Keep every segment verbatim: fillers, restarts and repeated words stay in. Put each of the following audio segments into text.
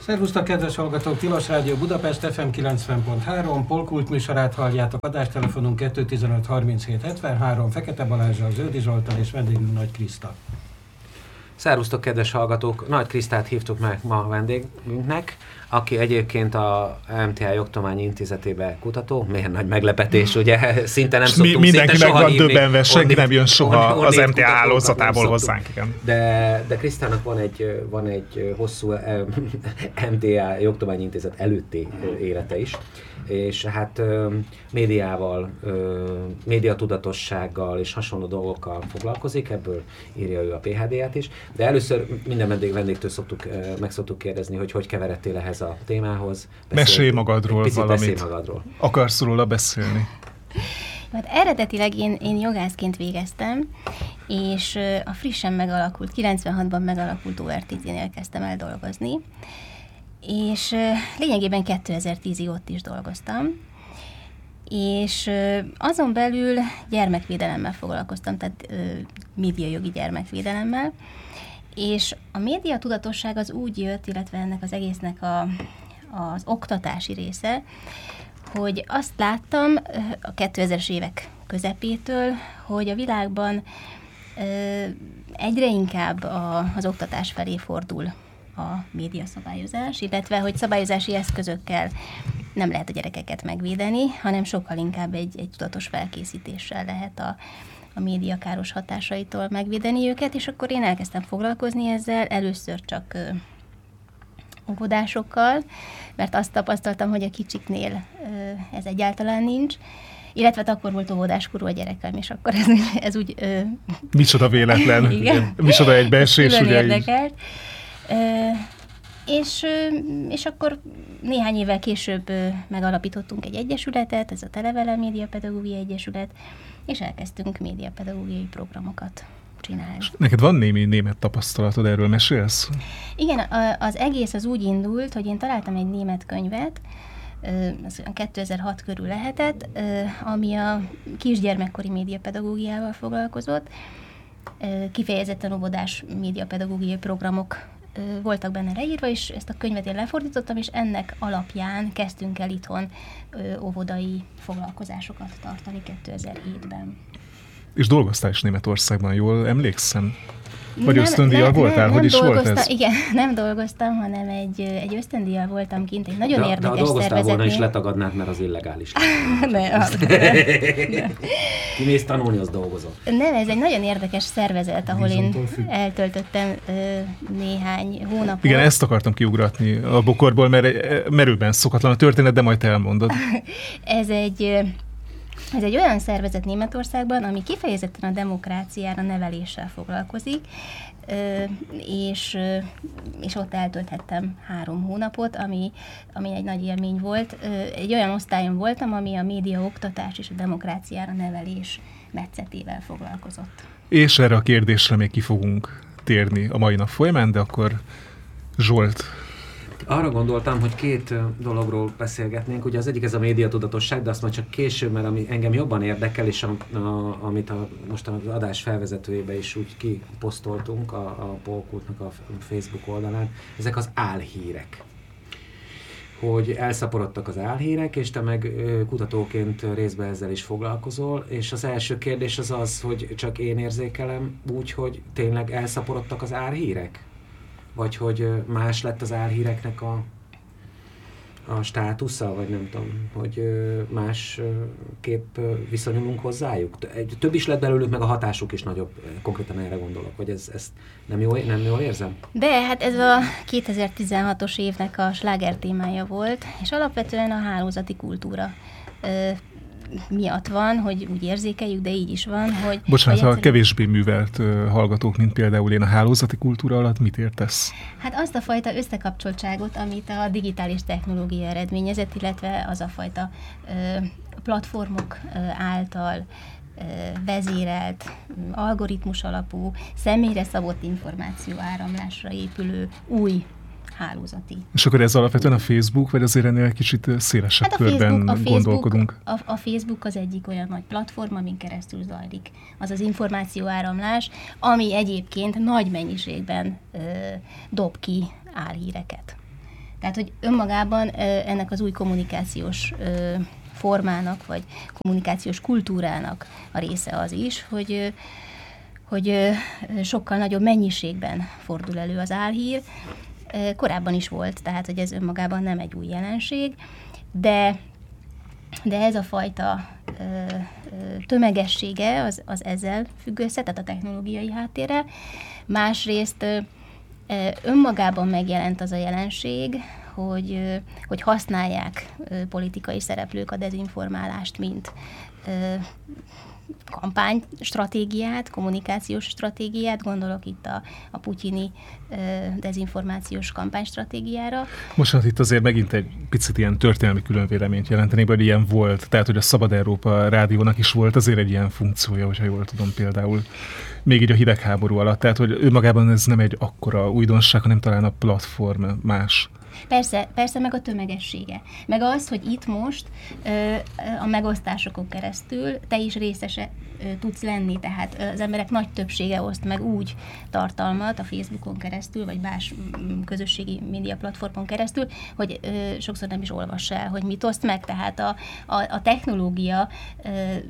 Szervusztok, kedves hallgatók! Tilos Rádió Budapest ef em kilencven pont három, Polkult műsorát halljátok, adástelefonunk kettő tizenöt harminchét hetvenhárom, Fekete Balázsral, Zöldi Zsoltán és vendégünk Nagy Kriszta. Szervusztok, kedves hallgatók! Nagy Krisztát hívtuk meg ma vendégünknek, aki egyébként a em té á Jogtudományi Intézetébe kutató. Milyen nagy meglepetés, ugye? Szinte nem szoktunk, Mi, mindenki szinte meg van hívni, döbbenve, senki nem jön soha orni, orni, az em té á kutatókat hálózatából hozzánk. Igen. De, de Krisztának van egy, van egy hosszú em té á Jogtudományi Intézet előtti élete is, és hát médiával, médiatudatossággal és hasonló dolgokkal foglalkozik, ebből írja ő a pé há dé-ját is, de először minden vendég, vendégtől szoktuk, meg szoktuk kérdezni, hogy hogy keveredtél ehhez a témához. Mesélj magadról valamit. Beszélj magadról. Akarsz róla beszélni? Hát eredetileg én, én jogászként végeztem, és a frissen megalakult, kilencvenhatban megalakult o er té té-nél kezdtem el dolgozni, és lényegében kétezer-tízig ott is dolgoztam, és azon belül gyermekvédelemmel foglalkoztam, tehát médiajogi gyermekvédelemmel, és a média tudatosság az úgy jött, illetve ennek az egésznek a, az oktatási része, hogy azt láttam a kétezres évek közepétől, hogy a világban egyre inkább a, az oktatás felé fordul a médiaszabályozás, illetve hogy szabályozási eszközökkel nem lehet a gyerekeket megvédeni, hanem sokkal inkább egy, egy tudatos felkészítéssel lehet a, a média káros hatásaitól megvédeni őket, és akkor én elkezdtem foglalkozni ezzel, először csak ö, óvodásokkal, mert azt tapasztaltam, hogy a kicsiknél ö, ez egyáltalán nincs, illetve akkor volt óvodáskorú a gyerekem, és akkor ez, ez úgy... Ö, Micsoda véletlen, igen. Micsoda egybeesés, ugye érdekelt. Ö, és, és akkor néhány évvel később megalapítottunk egy egyesületet, ez a Televele Médiapedagógiai Egyesület, és elkezdtünk médiapedagógiai programokat csinálni. Neked van némi német tapasztalatod, erről mesélsz? Igen, az egész az úgy indult, hogy én találtam egy német könyvet, az kétezer-hat körül lehetett, ami a kisgyermekkori médiapedagógiával foglalkozott, kifejezetten óvodás médiapedagógiai programok voltak benne leírva, és ezt a könyvet én lefordítottam, és ennek alapján kezdtünk el itthon óvodai foglalkozásokat tartani kétezer-hétben. És dolgoztál is Németországban, jól emlékszem? Vagy ösztöndíjjal voltál? Nem, hogy is volt ez? Igen, nem dolgoztam, hanem egy, egy ösztöndíjjal voltam kint, egy nagyon de, érdekes szervezetnél. De ha dolgoztál volna is letagadnád, mert az illegális. ne, Kimész tanulni, az dolgozol. Nem, ez egy nagyon érdekes szervezet, ahol én eltöltöttem ö, néhány hónapot. Igen, ezt akartam kiugratni a bokorból, mert merőben szokatlan a történet, de majd te elmondod. ez egy... Ez egy olyan szervezet Németországban, ami kifejezetten a demokráciára, neveléssel foglalkozik, és, és ott eltölthettem három hónapot, ami, ami egy nagy élmény volt. Egy olyan osztályon voltam, ami a média oktatás és a demokráciára nevelés metszetével foglalkozott. És erre a kérdésre még ki fogunk térni a mai nap folyamán, de akkor Zsolt... Arra gondoltam, hogy két dologról beszélgetnénk. Ugye az egyik ez a médiatudatosság, de azt majd csak később, mert ami engem jobban érdekel, és a, a, amit a, most az adás felvezetőjében is úgy kiposztoltunk a, a Polkultnak a Facebook oldalán, ezek az álhírek. Hogy elszaporodtak az álhírek, és te meg kutatóként részben ezzel is foglalkozol, és az első kérdés az az, hogy csak én érzékelem úgy, hogy tényleg elszaporodtak az álhírek? Vagy hogy más lett az álhíreknek a, a státusza, vagy nem tudom, hogy más kép viszonyulunk hozzájuk. Több is lett belőlük, meg a hatásuk is nagyobb, konkrétan erre gondolok, hogy ez, ezt nem jól, nem jól érzem? De hát ez a kétezer-tizenhatos évnek a sláger témája volt, és alapvetően a hálózati kultúra miatt van, hogy úgy érzékeljük, de így is van, hogy... Bocsánat, ha a kevésbé művelt uh, hallgatók, mint például én, a hálózati kultúra alatt mit értesz? Hát azt a fajta összekapcsoltságot, amit a digitális technológia eredményezett, illetve az a fajta uh, platformok uh, által uh, vezérelt, um, algoritmus alapú, személyre szabott információ áramlásra épülő új hálózati. És akkor ez alapvetően a Facebook, vagy azért ennél kicsit szélesebb hát körben Facebook, a Facebook, gondolkodunk? A, a Facebook az egyik olyan nagy platform, amin keresztül zajlik az az információáramlás, ami egyébként nagy mennyiségben ö, dob ki álhíreket. Tehát, hogy önmagában ennek az új kommunikációs formának, vagy kommunikációs kultúrának a része az is, hogy, hogy sokkal nagyobb mennyiségben fordul elő az álhír. Korábban is volt, tehát, hogy ez önmagában nem egy új jelenség, de, de ez a fajta tömegessége az, az ezzel függ össze, tehát a technológiai háttérrel. Másrészt önmagában megjelent az a jelenség, hogy, hogy használják politikai szereplők a dezinformálást, mint kampánystratégiát, kommunikációs stratégiát, gondolok itt a, a putyini dezinformációs kampánystratégiára. Most hát itt azért megint egy picit ilyen történelmi különvéleményt jelentenék, hogy ilyen volt, tehát hogy a Szabad Európa rádiónak is volt azért egy ilyen funkciója, hogyha jól tudom például, még így a hidegháború alatt, tehát hogy önmagában ez nem egy akkora újdonság, hanem talán a platform más. Persze, persze, meg a tömegessége. Meg az, hogy itt most ö, a megosztásokon keresztül te is részese ö, tudsz lenni, tehát az emberek nagy többsége oszt meg úgy tartalmat a Facebookon keresztül, vagy más közösségi média platformon keresztül, hogy ö, sokszor nem is olvass el, hogy mit oszt meg, tehát a, a, a technológia ö,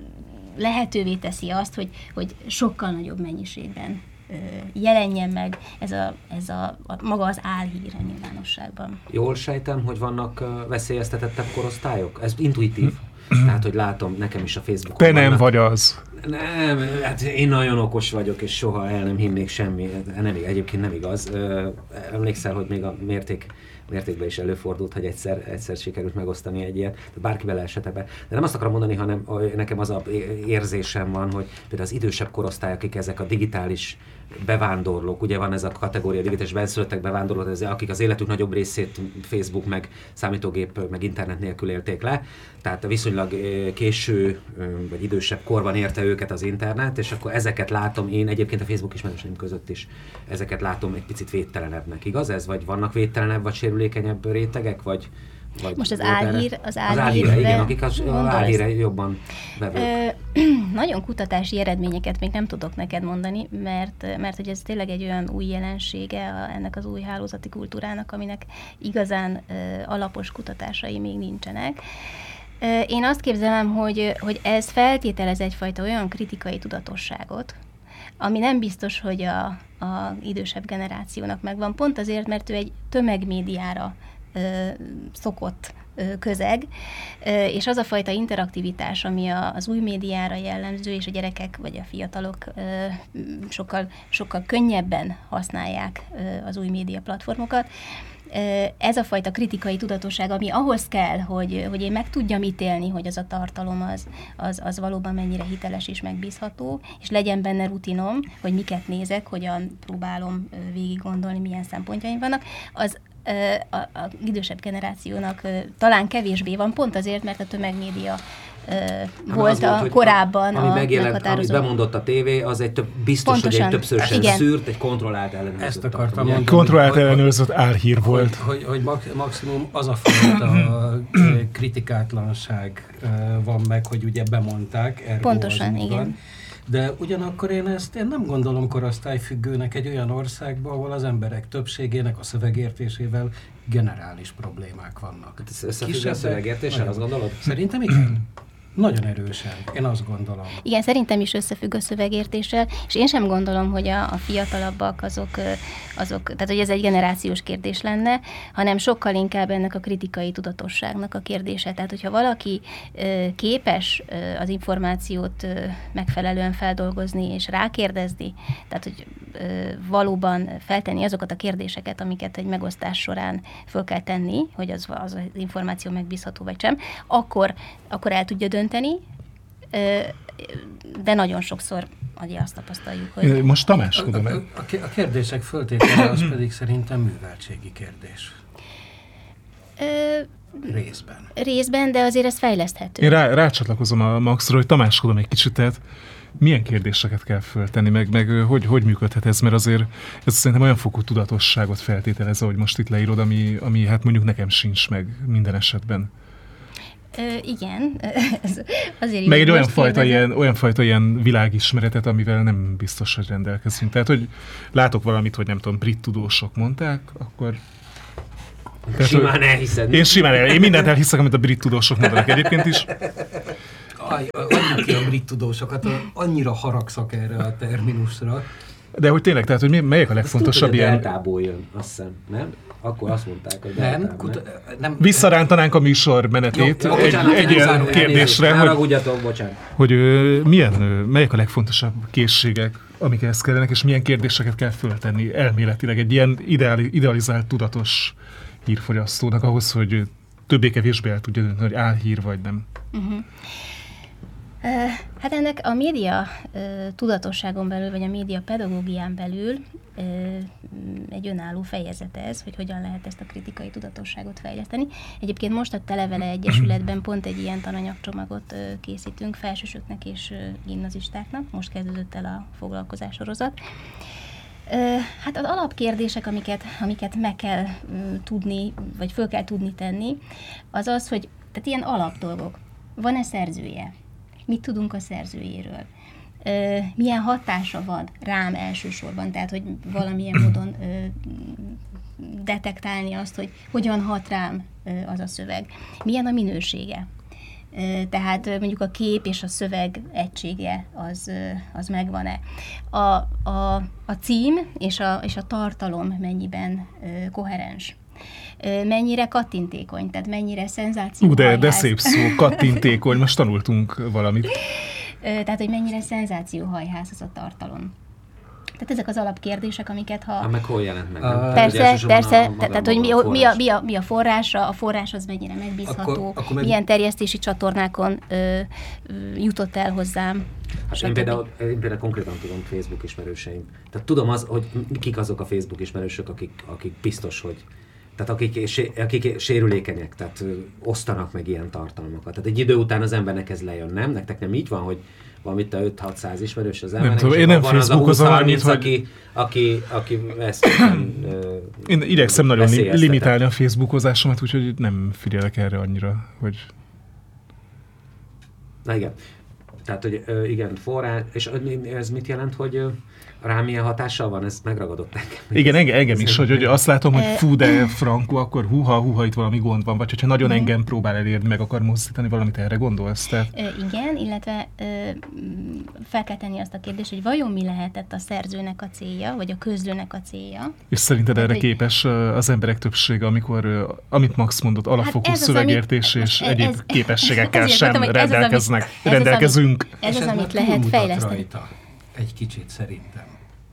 lehetővé teszi azt, hogy, hogy sokkal nagyobb mennyiségben jelenjen meg ez a, ez a, a maga az álhír a nyilvánosságban. Jól sejtem, hogy vannak uh, veszélyeztetettebb korosztályok? Ez intuitív. Tehát, hogy látom, nekem is a Facebookon Te nem vannak. vagy az. Nem, hát én nagyon okos vagyok, és soha el nem hinnék semmi. Nem, egyébként nem igaz. Uh, emlékszel, hogy még a mérték mértékben is előfordult, hogy egyszer, egyszer sikerült megosztani egy ilyet, de bárki bele esete be. De nem azt akarom mondani, hanem nekem az a érzésem van, hogy például az idősebb korosztály, akik ezek a digitális bevándorlók, ugye van ez a kategória, digitális benszülöttek bevándorlók, ez, akik az életük nagyobb részét Facebook, meg számítógép, meg internet nélkül élték le, tehát viszonylag késő, vagy idősebb korban érte őket az internet, és akkor ezeket látom én, egyébként a Facebook ismerőseim között is, ezeket látom egy picit védtelenebbnek, igaz ez? Vagy vannak védtelenebb, vagy sérülékenyebb rétegek, vagy Vagy most az álhír, az álhírre, az álhírre, igen, akik az álhírre jobban vevők. Ö, nagyon kutatási eredményeket még nem tudok neked mondani, mert, mert hogy ez tényleg egy olyan új jelensége a, ennek az új hálózati kultúrának, aminek igazán ö, alapos kutatásai még nincsenek. Ö, én azt képzelem, hogy, hogy ez feltételez egyfajta olyan kritikai tudatosságot, ami nem biztos, hogy a, a idősebb generációnak megvan, pont azért, mert ő egy tömegmédiára szokott közeg, és az a fajta interaktivitás, ami az új médiára jellemző, és a gyerekek vagy a fiatalok sokkal, sokkal könnyebben használják az új média platformokat. Ez a fajta kritikai tudatosság, ami ahhoz kell, hogy, hogy én meg tudjam ítélni, hogy az a tartalom az, az, az valóban mennyire hiteles és megbízható, és legyen benne rutinom, hogy miket nézek, hogyan próbálom végig gondolni, milyen szempontjaim vannak, az A, a idősebb generációnak talán kevésbé van, pont azért, mert a tömegmédia uh, volt, volt a korábban ami a megjelent, meghatározó. amit bemondott a tévé, az egy több, biztos, Pontosan. hogy egy többszörösen Igen. szűrt, egy kontrollált ellenőrzött. Ezt akartam tartalom. mondani. Kontrollált hogy- ellenőrzött álhír volt. Hogy, hogy, hogy maximum az a fajta kritikátlanság van meg, hogy ugye bemondták. ergo Pontosan, az úgy igen. van. De ugyanakkor én ezt én nem gondolom korosztályfüggőnek egy olyan országban, ahol az emberek többségének a szövegértésével generális problémák vannak. Ez összefügg a Kisebbek- szövegértéssel, nagyon. azt gondolod? Szerintem igen. Nagyon erősen, én azt gondolom. Igen, szerintem is összefügg a szövegértéssel, és én sem gondolom, hogy a, a fiatalabbak azok, ö, azok, tehát hogy ez egy generációs kérdés lenne, hanem sokkal inkább ennek a kritikai tudatosságnak a kérdése. Tehát, hogyha valaki ö, képes ö, az információt ö, megfelelően feldolgozni és rákérdezni, tehát, hogy ö, valóban feltenni azokat a kérdéseket, amiket egy megosztás során föl kell tenni, hogy az, az, az információ megbízható vagy sem, akkor, akkor el tudja dönteni, de nagyon sokszor ugye azt tapasztaljuk, hogy... Most A, Tamáskodom a, el. a, a kérdések föltétele az pedig szerintem műveltségi kérdés. Ö, Részben. részben, de azért ez fejleszthető. Én rá, rácsatlakozom a Maxról, hogy Tamáskodom egy kicsit, tehát milyen kérdéseket kell föltenni, meg, meg hogy, hogy működhet ez, mert azért ez szerintem olyan fokú tudatosságot feltételez, ahogy most itt leírod, ami, ami hát mondjuk nekem sincs meg minden esetben. Ö, igen, ez azért Meg jó, egy olyan most fajta, kérdezem. ilyen, olyan fajta ilyen világismeretet, amivel nem biztos, hogy rendelkezünk. Tehát, hogy látok valamit, hogy nem tudom, brit tudósok mondták, akkor Tehát, simán elhiszed. Én simán el, én mindent elhiszek, amit a brit tudósok mondanak egyébként is. Aj, adjuk ki a brit tudósokat, annyira haragszak erre a terminusra. De hogy tényleg, tehát, hogy melyek a legfontosabb tudod, ilyen... Deltából jön, azt hiszem, nem? Akkor azt mondták, hogy nem, Deltából, kuta, nem. Visszarántanánk a műsor menetét jó, jó, egy, bocsánat, egy ilyen kérdésre, hogy, bocsánat. hogy ö, milyen, ö, melyek a legfontosabb készségek, amik ehhez kellenek, és milyen kérdéseket kell föltenni elméletileg egy ilyen ideali, idealizált, tudatos hírfogyasztónak ahhoz, hogy többé-kevésbé el tudja dönteni, hogy álhír vagy nem. Uh-huh. Uh, hát ennek a média uh, tudatosságon belül, vagy a média pedagógián belül uh, egy önálló fejezet ez, hogy hogyan lehet ezt a kritikai tudatosságot fejleszteni. Egyébként most a Televele Egyesületben pont egy ilyen tananyagcsomagot uh, készítünk felsősöknek és uh, gimnazistáknak. Most kezdődött el a foglalkozássorozat. Uh, hát az alapkérdések, amiket, amiket meg kell uh, tudni, vagy föl kell tudni tenni, az az, hogy tehát ilyen alapdolgok. Van-e szerzője? Mit tudunk a szerzőjéről? Ö, milyen hatása van rám elsősorban, tehát hogy valamilyen módon ö, detektálni azt, hogy hogyan hat rám ö, az a szöveg. Milyen a minősége? Ö, tehát ö, mondjuk a kép és a szöveg egysége az, ö, az megvan-e? A, a, a cím és a, és a tartalom mennyiben ö, koherens? Mennyire kattintékony, tehát mennyire szenzáció. Ú, de, de szép szó, kattintékony, most tanultunk valamit. Tehát, hogy mennyire szenzációhajház az a tartalom. Tehát ezek az alapkérdések, amiket ha... Ha meg hol jelent meg? Uh, persze, persze, a, tehát hogy mi, mi, a, mi, a, mi a forrása, a forrás az mennyire megbízható, akkor, akkor meg... milyen terjesztési csatornákon ö, ö, jutott el hozzám. Hát én például, én például konkrétan tudom Facebook ismerőseim. Tehát tudom az, hogy kik azok a Facebook ismerősök, akik, akik biztos, hogy tehát akik, akik sérülékenyek, tehát ö, osztanak meg ilyen tartalmakat. Tehát egy idő után az embernek ez lejön, nem? Nektek nem így van, hogy van itt a öt-hatszáz ismerős az embernek, nem, és én nem van az a húsz-harminc, hogy... aki, aki, aki ezt... ö, én igyekszem nagyon limitálni a Facebookozásomat, úgyhogy nem figyelek erre annyira, hogy... Na igen. Tehát, hogy ö, igen, forrás, és ez mit jelent, hogy ö, rám milyen hatással van? Ez megragadott engem. Igen, engem, engem is, hogy, hogy azt látom, hogy fú, de Frankó, akkor húha, húha, itt valami gond van, vagy hogyha nagyon mm. engem próbál elérni, meg akar mozdítani valamit, erre gondolsz? Tehát... Ö, igen, illetve ö, fel kell tenni azt a kérdést, hogy vajon mi lehetett a szerzőnek a célja, vagy a közlőnek a célja. És szerinted erre hogy... képes az emberek többsége, amikor, amit Max mondott, alapfokú hát szövegértés és ez, egyéb ez, képességekkel ez sem mondtam, rendelkeznek, ez az, rendelkezünk. Ez az, amit lehet fejleszteni. Rajta. Egy kicsit szerintem.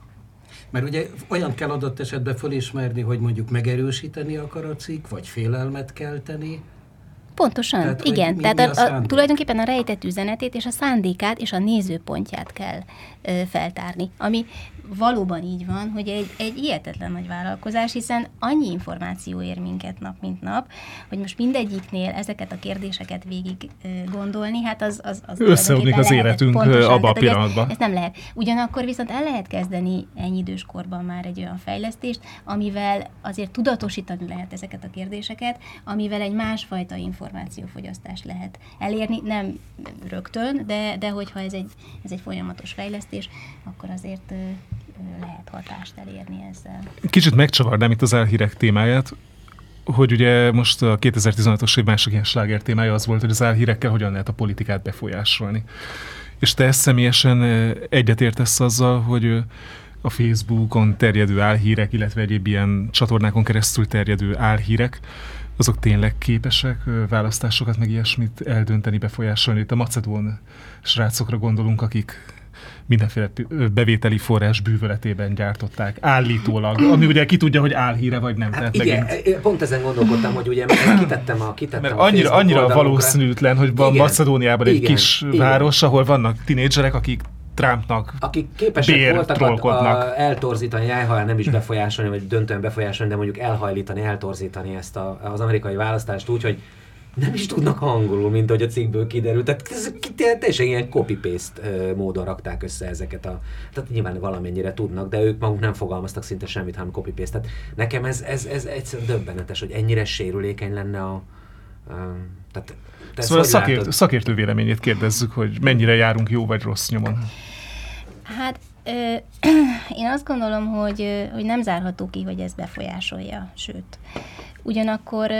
Mert ugye olyan kell adott esetben fölismerni, hogy mondjuk megerősíteni akar a cikk, vagy félelmet kelteni. Pontosan, tehát, igen. Mi, tehát mi a, a, tulajdonképpen a rejtett üzenetét és a szándékát és a nézőpontját kell ö, feltárni. Ami valóban így van, hogy egy, egy hihetetlen nagy vállalkozás, hiszen annyi információ ér minket nap, mint nap, hogy most mindegyiknél ezeket a kérdéseket végig ö, gondolni, hát az... az, az összeomlik az életünk abba a pillanatban. Ez, ez nem lehet. Ugyanakkor viszont el lehet kezdeni ennyi időskorban már egy olyan fejlesztést, amivel azért tudatosítani lehet ezeket a kérdéseket, amivel egy másfajta információfogyasztást lehet elérni, nem rögtön, de, de hogyha ez egy, ez egy folyamatos fejlesztés, akkor azért ö, ö, lehet hatást elérni ezzel. Kicsit megcsavarnám itt az álhírek témáját, hogy ugye most a kétezer-tizenhatos év másik ilyen sláger témája az volt, hogy az álhírekkel hogyan lehet a politikát befolyásolni. És te személyesen egyetértesz azzal, hogy a Facebookon terjedő álhírek, illetve egyéb ilyen csatornákon keresztül terjedő álhírek, azok tényleg képesek választásokat, meg ilyesmit eldönteni, befolyásolni. Itt a macedón srácokra gondolunk, akik mindenféle bevételi forrás bűvöletében gyártották, állítólag, ami ugye ki tudja, hogy álhíre vagy nem. Hát igen, megint... pont ezen gondolkodtam, hogy ugye kitettem a kitettem Mert a annyira, annyira valószínűtlen, hogy van igen, Macedóniában egy igen, kis igen. város, ahol vannak tinédzserek, akik Trumpnak akik képesek voltak a, eltorzítani, elhajlani, nem is befolyásolni, vagy döntően befolyásolni, de mondjuk elhajlítani, eltorzítani ezt a, az amerikai választást úgy, hogy nem is tudnak angolul, mint ahogy a cikkből kiderült. Tehát ez teljesen ilyen copy-paste módon rakták össze ezeket a... Tehát nyilván valamennyire tudnak, de ők maguk nem fogalmaztak szinte semmit, hanem copy-paste. Tehát nekem ez, ez, ez egyszerűen döbbenetes, hogy ennyire sérülékeny lenne a... a tehát, szóval a szakért, szakértő véleményét kérdezzük, hogy mennyire járunk jó vagy rossz nyomon. Hát Én azt gondolom, hogy, hogy nem zárható ki, hogy ez befolyásolja, sőt. Ugyanakkor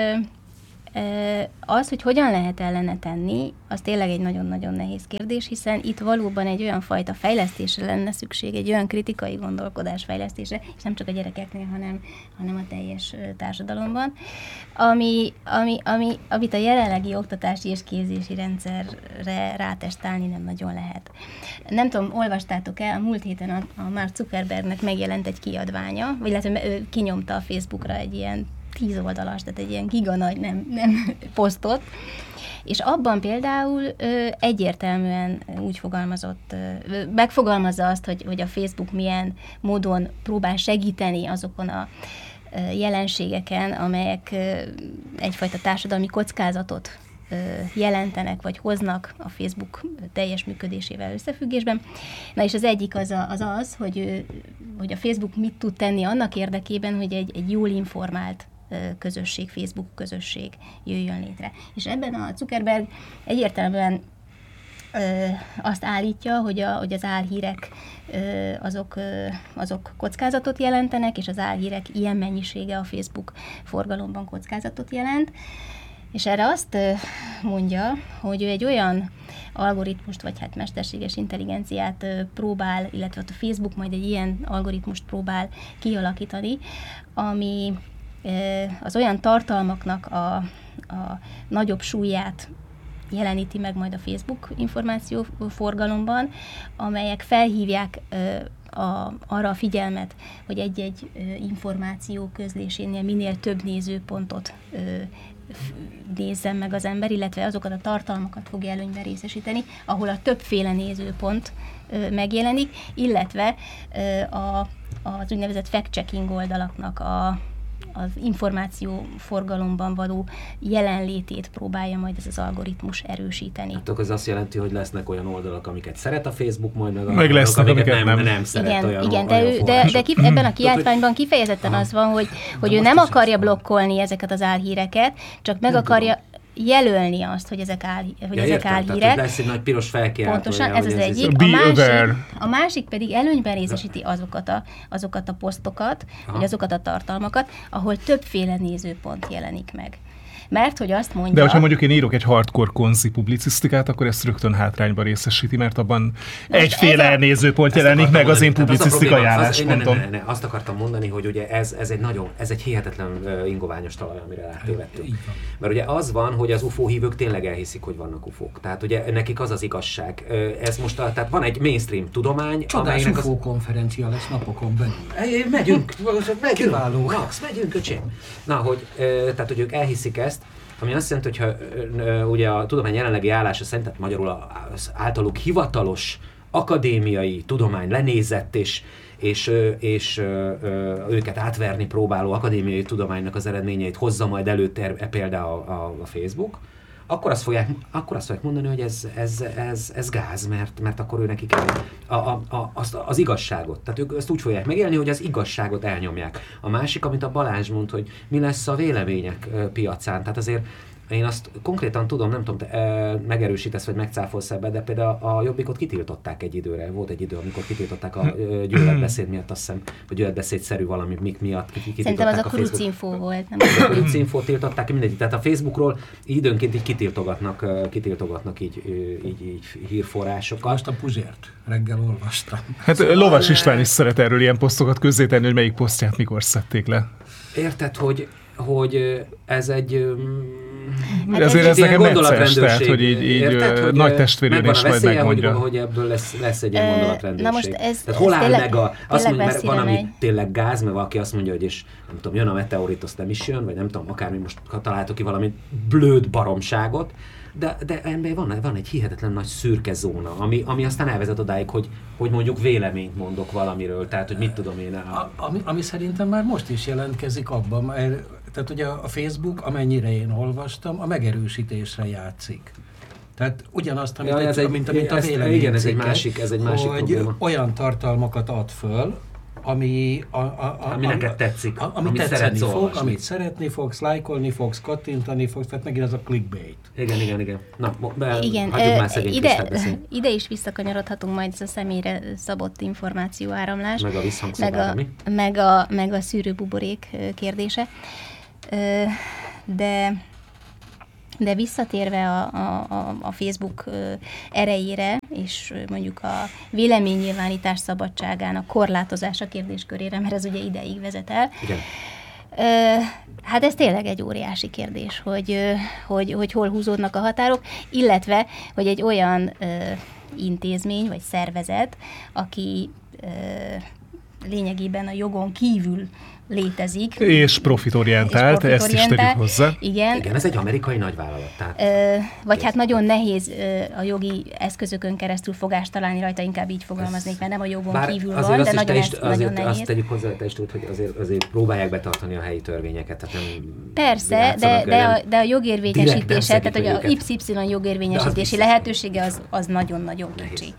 az, hogy hogyan lehet ellene tenni, az tényleg egy nagyon-nagyon nehéz kérdés, hiszen itt valóban egy olyan fajta fejlesztésre lenne szükség, egy olyan kritikai gondolkodás fejlesztésre, és nem csak a gyerekeknél, hanem, hanem a teljes társadalomban, ami, ami, ami, amit a jelenlegi oktatási és képzési rendszerre rátestálni nem nagyon lehet. Nem tudom, olvastátok-e, a múlt héten a, a Mark Zuckerbergnek megjelent egy kiadványa, vagy lehet, hogy ő kinyomta a Facebookra egy ilyen tíz oldalas, tehát egy ilyen giganagy nem, nem posztot, és abban például ö, egyértelműen úgy fogalmazott, ö, megfogalmazza azt, hogy, hogy a Facebook milyen módon próbál segíteni azokon a ö, jelenségeken, amelyek ö, egyfajta társadalmi kockázatot ö, jelentenek, vagy hoznak a Facebook teljes működésével összefüggésben. Na és az egyik az a, az, az hogy, ö, hogy a Facebook mit tud tenni annak érdekében, hogy egy, egy jól informált közösség, Facebook közösség jöjjön létre. És ebben a Zuckerberg egyértelműen ö, azt állítja, hogy, a, hogy az álhírek ö, azok, ö, azok kockázatot jelentenek, és az álhírek ilyen mennyisége a Facebook forgalomban kockázatot jelent. És erre azt ö, mondja, hogy ő egy olyan algoritmust, vagy hát mesterséges intelligenciát ö, próbál, illetve a Facebook majd egy ilyen algoritmust próbál kialakítani, ami az olyan tartalmaknak a, a nagyobb súlyát jeleníti meg majd a Facebook információforgalomban, amelyek felhívják a, arra a figyelmet, hogy egy-egy információ közlésénél minél több nézőpontot nézzen meg az ember, illetve azokat a tartalmakat fogja előnyben részesíteni, ahol a többféle nézőpont megjelenik, illetve a, az úgynevezett fact-checking oldalaknak a az információ forgalomban való jelenlétét próbálja majd ez az algoritmus erősíteni. Hát akkor ez azt jelenti, hogy lesznek olyan oldalak, amiket szeret a Facebook, majd meg, meg lesznek, amiket, amiket nem, nem. nem szeret. Igen, olyan, igen, olyan de, ő, de, de kif, ebben a kiáltványban kifejezetten az van, hogy, hogy ő nem akarja blokkolni ezeket az álhíreket, csak meg nem akarja tudom. jelölni azt, hogy ezek, áll, hogy ja, ezek értem, álhírek. Tehát, lesz egy nagy piros felkiáltója. Pontosan, ez az ez egyik. A másik, a másik pedig előnyben részesíti azokat a, azokat a posztokat, Aha. vagy azokat a tartalmakat, ahol többféle nézőpont jelenik meg. Mert hogy azt mondja... De hogyha mondjuk én írok egy hardcore konzi publicisztikát, akkor ezt rögtön hátrányba részesíti, mert abban Na, egyféle a... nézőpont jelenik meg mondani, az én publicisztikai álláspontom. Ne, ne, ne, ne, azt akartam mondani, hogy ugye ez, ez egy nagyon, ez egy hihetetlen uh, ingoványos talaj, amire rátévedtünk. Mert ugye az van, hogy az ufó hívők tényleg elhiszik, hogy vannak ufók. Tehát ugye nekik az az igazság. Ez most a, tehát van egy mainstream tudomány, Csodás ufó az... konferencia lesz napokon belül. Megyünk, megyünk, kiváló. Max, megyünk, öcsém. Na, hogy, tehát, hogy ők elhiszik ezt, ami azt jelenti, hogyha ugye a tudomány jelenlegi állása szerint, tehát magyarul az általuk hivatalos akadémiai tudomány lenézett és, és, és őket átverni próbáló akadémiai tudománynak az eredményeit hozza majd előtte például a, a, a Facebook, akkor azt fogják, akkor azt fogják mondani, hogy ez, ez, ez, ez gáz, mert, mert akkor ő neki kell a, a, a, az, az igazságot. Tehát ők ezt úgy fogják megélni, hogy az igazságot elnyomják. A másik, amit a Balázs mond, hogy mi lesz a vélemények piacán. Tehát azért én azt konkrétan tudom, nem tudom, te e, megerősítesz, vagy megcáfolsz ebbe, de például a Jobbikot kitiltották egy időre. Volt egy idő, amikor kitiltották a gyűlöletbeszéd miatt, azt hiszem, vagy gyűlöletbeszédszerű valami mik miatt kitiltották. Szerintem az a, a Krucinfo volt. Nem a Krucinfót tiltották, mindegy. Tehát a Facebookról időnként így kitiltogatnak, kitiltogatnak így, így, így hírforrásokat. Most a Puzsért reggel olvastam. Hát szóval Lovas István is szeret erről ilyen posztokat közzétenni, hogy melyik posztját mikor szedték le. Érted, hogy, hogy ez egy... Hát ezért ez nekem necces, tehát, hogy így, így érted, hogy nagy testvérén is majd megmondja. Hogy, hogy ebből lesz, lesz egy ilyen gondolatrendőrség. Na most ez, tehát hol ez áll tényleg, meg a... Azt mondja, mert van, ami megy. tényleg gáz, mert valaki azt mondja, hogy és nem tudom, jön a meteorit, azt nem is jön, vagy nem tudom, akármi most találtok ki valami blőd baromságot, de, de ebben van, van egy hihetetlen nagy szürke zóna, ami, ami aztán elvezet odáig, hogy, hogy mondjuk véleményt mondok valamiről, tehát hogy mit tudom én. A... A, ami, ami szerintem már most is jelentkezik abban, mert tehát ugye a Facebook, amennyire én olvastam, a megerősítésre játszik. Tehát ugyanazt, amit, ja, ez egy, egy, mint, mint a ez, vélemény igen, ez cikket, egy másik, ez egy másik hogy probléma. olyan tartalmakat ad föl, ami, a, a, a, ami neked tetszik, a, a, amit, amit szeretsz fog, olvasni. amit szeretni fogsz, lájkolni fogsz, kattintani fogsz, tehát megint ez a clickbait. Igen, igen, igen. Na, be, igen, hagyjuk ö, már szegény ide, Krisztát beszélni. ide is visszakanyarodhatunk majd ez a személyre szabott információ áramlás. Meg a visszhangszabára, mi? Meg a, meg a szűrőbuborék kérdése. De... De visszatérve a, a, a Facebook erejére, és mondjuk a véleménynyilvánítás szabadságának korlátozása kérdéskörére, mert ez ugye ideig vezet el. Igen. Hát ez tényleg egy óriási kérdés, hogy, hogy, hogy hol húzódnak a határok, illetve, hogy egy olyan intézmény vagy szervezet, aki lényegében a jogon kívül létezik. És profitorientált, ezt is tegyük hozzá. Igen. Igen, ez egy amerikai nagyvállalat. Tehát ö, vagy hát nagyon nehéz ö, a jogi eszközökön keresztül fogást találni rajta, inkább így fogalmaznék, mert nem a jogon Bár kívül van, de nagyon, is, ez, azért, nagyon nehéz. Azt tegyük hozzá, te is tudod, hogy azért, azért próbálják betartani a helyi törvényeket. Tehát nem Persze, de, de, a, de a jogérvényesítése, tehát hogy a iksz ipszilon jogérvényesítési lehetősége az, az nagyon-nagyon kicsi.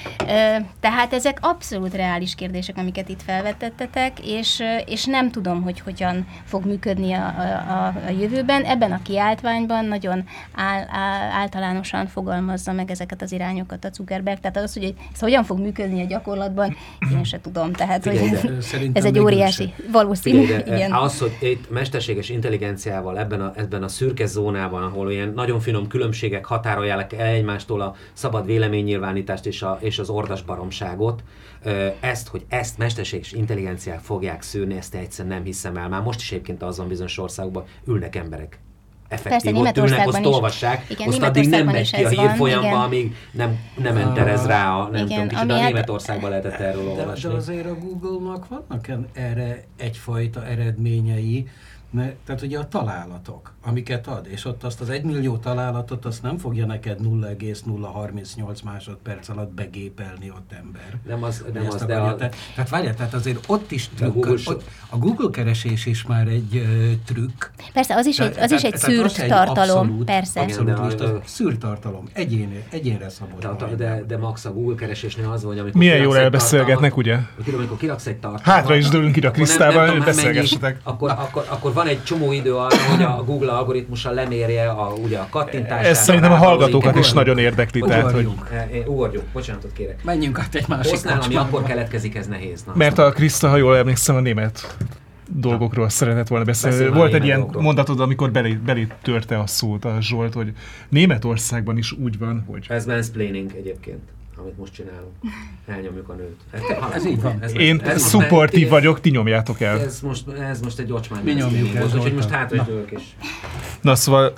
Ö, tehát ezek abszolút reális kérdések, amiket itt felvetettetek, és, és nem tudom, hogy hogyan fog működni a, a, a jövőben. Ebben a kiáltványban nagyon áll, áll, általánosan fogalmazza meg ezeket az irányokat a Zuckerberg. Tehát az, hogy ez hogyan fog működni a gyakorlatban, én se tudom. Tehát, Figyelj, hogy ez, ez egy óriási valószínű. Figyelj, de, igen. Az, hogy itt mesterséges intelligenciával ebben a, ebben a szürke zónában, ahol ilyen nagyon finom különbségek határolják el egymástól a szabad véleménynyilvánítást és, a, és az ordas baromságot, ezt, hogy ezt mesterséges intelligenciák fogják szűrni, ezt egyszerűen nem hiszem el. Már most is egyébként azon bizonyos országban ülnek emberek. Effektív, Persze, ott ülnek, azt olvassák, igen, azt addig nem megy ki a hírfolyamba, amíg nem, nem enterez rá a, nem igen, tudom, kicsit, de a Németországban lehetett erről de, olvasni. De azért a Google-nak vannak erre egyfajta eredményei, mert, tehát ugye a találatok, amiket ad, és ott azt az egymillió találatot, azt nem fogja neked nulla egész nulla harmincnyolc másodperc alatt begépelni ott ember. Nem az, nem az, de a... Te, tehát várjál, tehát azért ott is trükk, a Google, ott, a Google keresés is már egy uh, trükk. Persze, az is te, egy, az is egy szűrt tartalom, abszolút, persze. Abszolút lista, a, szűrt tartalom, egyén, egyénre szabott. De, de, de max a Google keresésnél az van, amikor milyen jól elbeszélgetnek, ugye? Amikor kiraksz egy tartalmat. Hátra is dőlünk ide a Krisztával, beszélgessetek. Akkor, akkor, akkor van egy csomó idő arra, hogy a Google algoritmusa lemérje a, ugye a kattintását. Ez szerintem a hallgatókat is nagyon érdekli. Ugorjunk, ugorjunk, bocsánatot kérek. Menjünk át egy másik Hosznál, ami akkor keletkezik, ez nehéz. Na, mert a Kriszta, ha jól emlékszem, a német dolgokról szeretett volna beszélni. Volt egy ilyen dolgokról. Mondatod, amikor belé, belé törte a szót a Zsolt, hogy Németországban is úgy van, hogy... Ez mansplaining egyébként, amit most csinálunk. Elnyomjuk a nőt. Ez, ez így van. Ez, Én ez szupportív most, vagyok, ti nyomjátok el. Ez most, ez most egy ocsmány mansplaining volt, úgyhogy most hátra is is. Na szóval,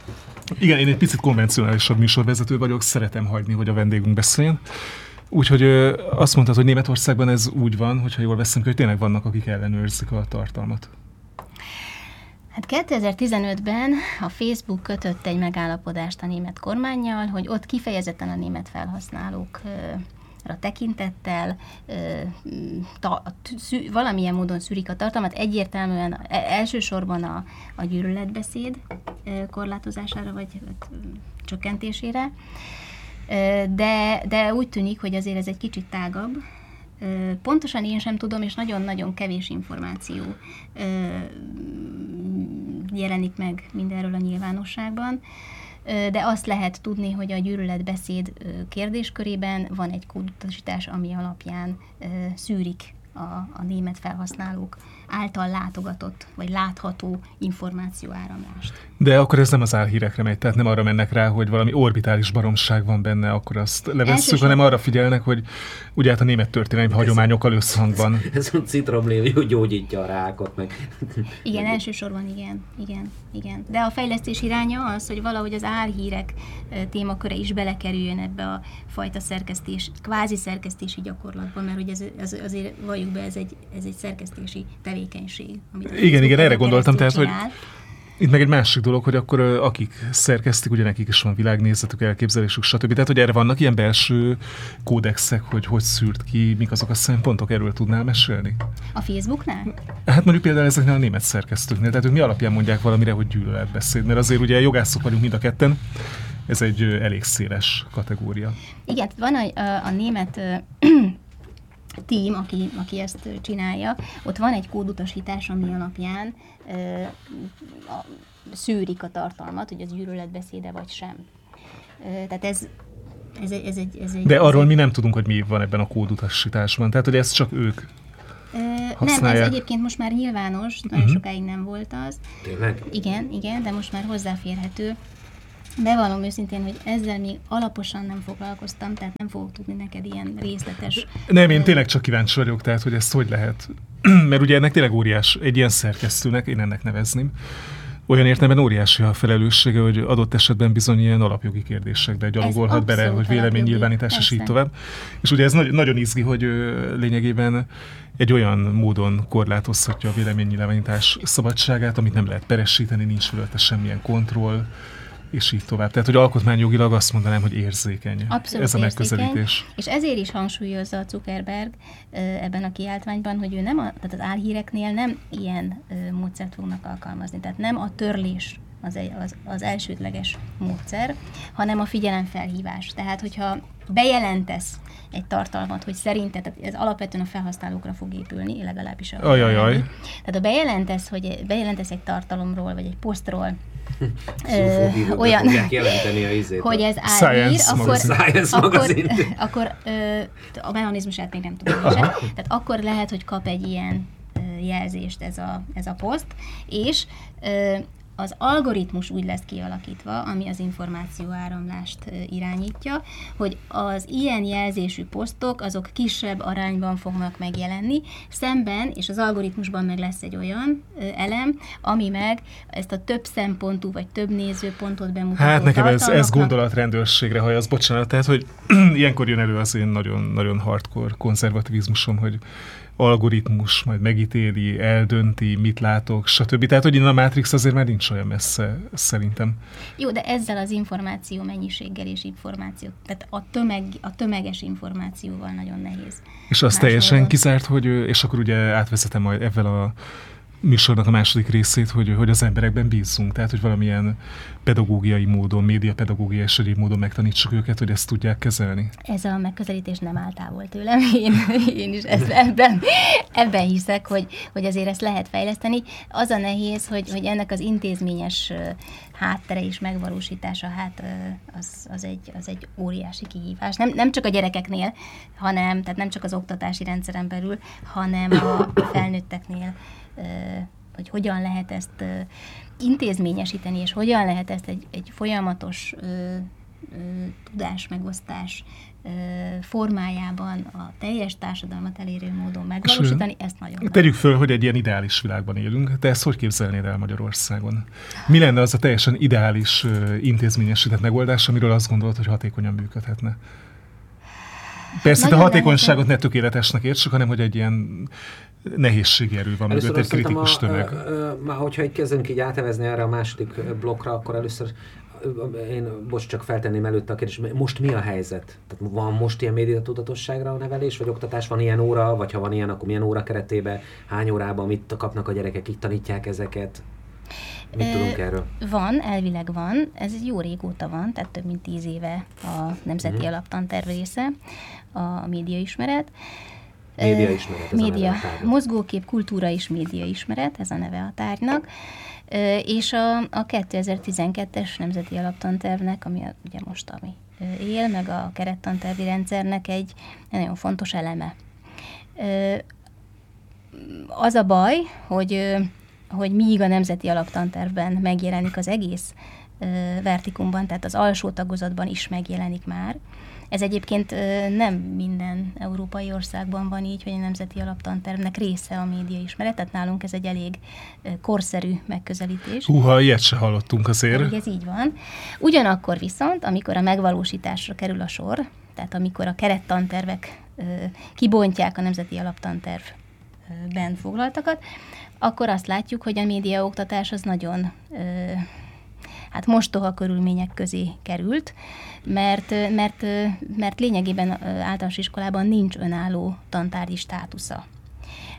igen, én egy picit konvencionálisabb műsorvezető vagyok, szeretem hagyni, hogy a vendégünk beszéljen. Úgyhogy ö, azt mondtad, hogy Németországban ez úgy van, hogyha jól veszünk, hogy tényleg vannak, akik ellenőrzik a tartalmat. Hát kétezer-tizenötben a Facebook kötött egy megállapodást a német kormánnyal, hogy ott kifejezetten a német felhasználókra tekintettel ta, szű, valamilyen módon szűrik a tartalmat, egyértelműen elsősorban a, a gyűlöletbeszéd korlátozására vagy csökkentésére. De, de úgy tűnik, hogy azért ez egy kicsit tágabb. Pontosan én sem tudom, és nagyon-nagyon kevés információ jelenik meg mindenről a nyilvánosságban, de azt lehet tudni, hogy a gyűlöletbeszéd kérdéskörében van egy kódutasítás, ami alapján szűrik a, a német felhasználók által látogatott, vagy látható információáramlást. De akkor ez nem az álhírekre megy, tehát nem arra mennek rá, hogy valami orbitális baromság van benne, akkor azt levesszük, hanem arra figyelnek, hogy ugye hát a német történelmi hagyományokkal összhangban. Ez a citromlév gyógyítja a rákot meg. Igen, elsősorban igen, igen, igen. De a fejlesztés iránya az, hogy valahogy az álhírek témaköre is belekerüljön ebbe a fajta szerkesztés, kvázi szerkesztési gyakorlatban, mert hogy ez, ez azért valljuk be, ez egy, ez egy szerkesztési tevékenység. Amit igen, igen, erre gondoltam, tehát, hogy itt meg egy másik dolog, hogy akkor akik szerkesztik, ugye nekik is van világnézetük, elképzelésük, stb. Tehát, hogy erre vannak ilyen belső kódexek, hogy hogy szűrt ki, mik azok a szempontok, erről tudnál mesélni? A Facebooknál? Hát mondjuk például ezeknél a német szerkesztőknél, tehát ők mi alapján mondják valamire, hogy gyűlöletbeszéd, mert azért ugye jogászok vagyunk mind a ketten, ez egy elég széles kategória. Igen, van a, a, a német tím, aki, aki ezt csinálja, ott van egy kódutasítás, ami alapján ö, a, szűrik a tartalmat, hogy az gyűlöletbeszéde vagy sem. Ö, tehát ez, ez, ez, egy, ez egy... De arról ez mi egy... nem tudunk, hogy mi van ebben a kódutasításban. Tehát, hogy ezt csak ők Ö, használják. nem, ez egyébként most már nyilvános, nagyon uh-huh. sokáig nem volt az. Tényleg? Igen, igen, de most már hozzáférhető. Bevallom őszintén, hogy ezzel még alaposan nem foglalkoztam, tehát nem fogok tudni neked ilyen részletes... Nem, én tényleg csak kíváncsi vagyok, tehát, hogy ezt hogy lehet. Mert ugye ennek tényleg óriás, egy ilyen szerkesztőnek, én ennek nevezném, olyan értelemben óriási a felelőssége, hogy adott esetben bizony ilyen alapjogi kérdésekbe gyalogolhat bele, hogy véleménynyilvánítás és így tovább. És ugye ez nagy, nagyon izgi, hogy ö, lényegében egy olyan módon korlátozhatja a véleménynyilvánítás szabadságát, amit nem lehet peresíteni, nincs fölötte semmilyen kontroll, és így tovább. Tehát, hogy alkotmányjogilag azt mondanám, hogy érzékeny. Abszolút ez a megközelítés. Érzékeny, és ezért is hangsúlyozza a Zuckerberg ebben a kiáltványban, hogy ő nem, a, tehát az álhíreknél nem ilyen módszert fognak alkalmazni. Tehát nem a törlés az, az, az elsődleges módszer, hanem a figyelemfelhívás. Tehát, hogyha bejelentesz egy tartalmat, hogy szerinted, tehát ez alapvetően a felhasználókra fog épülni, legalábbis a... Ajajaj. Tehát ha bejelentesz, hogy bejelentesz egy tartalomról, vagy egy posztról, Ö, olyan, jelenteni a izét, hogy ez álhír, akkor, Science akkor, akkor ö, a mechanizmusát még nem tudom is. Tehát akkor lehet, hogy kap egy ilyen ö, jelzést ez a, ez a poszt, és ö, az algoritmus úgy lesz kialakítva, ami az információáramlást irányítja, hogy az ilyen jelzésű posztok, azok kisebb arányban fognak megjelenni, szemben, és az algoritmusban meg lesz egy olyan elem, ami meg ezt a több szempontú, vagy több nézőpontot bemutató Hát nekem ez, ez tartalmaknak... gondolatrendőrségre hajaz, bocsánat, tehát, hogy ilyenkor jön elő az én nagyon, nagyon hardcore konzervativizmusom, hogy algoritmus majd megítéli, eldönti, mit látok, stb. Tehát, hogy innen a Matrix azért már nincs olyan messze, szerintem. Jó, de ezzel az információ mennyiséggel és információ, tehát a, tömeg, a tömeges információval nagyon nehéz. És az Más teljesen módon. kizárt, hogy, és akkor ugye átvezetem majd ebben a műsornak a második részét, hogy, hogy az emberekben bízzunk, tehát, hogy valamilyen pedagógiai módon, médiapedagógiai és egyéb módon megtanítsuk őket, hogy ezt tudják kezelni. Ez a megközelítés nem áll távol tőlem, én, én is ezt, ebben, ebben hiszek, hogy, hogy azért ezt lehet fejleszteni. Az a nehéz, hogy, hogy ennek az intézményes háttere és megvalósítása, hát az, az, egy, az egy óriási kihívás. Nem, nem csak a gyerekeknél, hanem, tehát nem csak az oktatási rendszeren belül, hanem a felnőtteknél, hogy hogyan lehet ezt intézményesíteni, és hogyan lehet ezt egy, egy folyamatos ö, ö, tudásmegosztás ö, formájában a teljes társadalmat elérő módon megvalósítani, ezt nagyon... Tegyük föl, hogy egy ilyen ideális világban élünk, te ezt hogy képzelnéd el Magyarországon? Mi lenne az a teljesen ideális ö, intézményesített megoldás, amiről azt gondolod, hogy hatékonyan működhetne? Persze, a hatékonyságot ne tökéletesnek értsük, hanem hogy egy ilyen nehézségi erő van mögött, egy kritikus a, tömeg. Már hogyha így kezdünk így átevezni erre a második blokkra, akkor először én most csak feltenném előtte a kérdést, most mi a helyzet? Tehát van most ilyen médiatudatosságra a nevelés, vagy oktatás, van ilyen óra, vagy ha van ilyen, akkor milyen óra keretében, hány órában, mit kapnak a gyerekek, így tanítják ezeket? Mit tudunk erről? Van, elvileg van, ez jó régóta van, tehát több mint tíz éve a Nemzeti mm. Alaptanterv része, a médiaismeret. Médiaismeret, ez média, a neve a tárgynak. Mozgókép, kultúra és médiaismeret, ez a neve a tárgynak. És a, a kétezer-tizenkettes Nemzeti Alaptantervnek, ami a, ugye most ami él, meg a kerettantervi rendszernek egy nagyon fontos eleme. Az a baj, hogy, hogy míg a Nemzeti Alaptantervben megjelenik az egész vertikumban, tehát az alsó tagozatban is megjelenik már. Ez egyébként nem minden európai országban van így, hogy a Nemzeti Alaptantervnek része a médiaismeret, tehát nálunk ez egy elég korszerű megközelítés. Húha, ilyet se hallottunk azért. Pedig ez így van. Ugyanakkor viszont, amikor a megvalósításra kerül a sor, tehát amikor a kerettantervek kibontják a Nemzeti Alaptantervben foglaltakat, akkor azt látjuk, hogy a médiaoktatás az nagyon... hát mostoha körülmények közé került, mert, mert, mert lényegében általános iskolában nincs önálló tantárgyi státusza.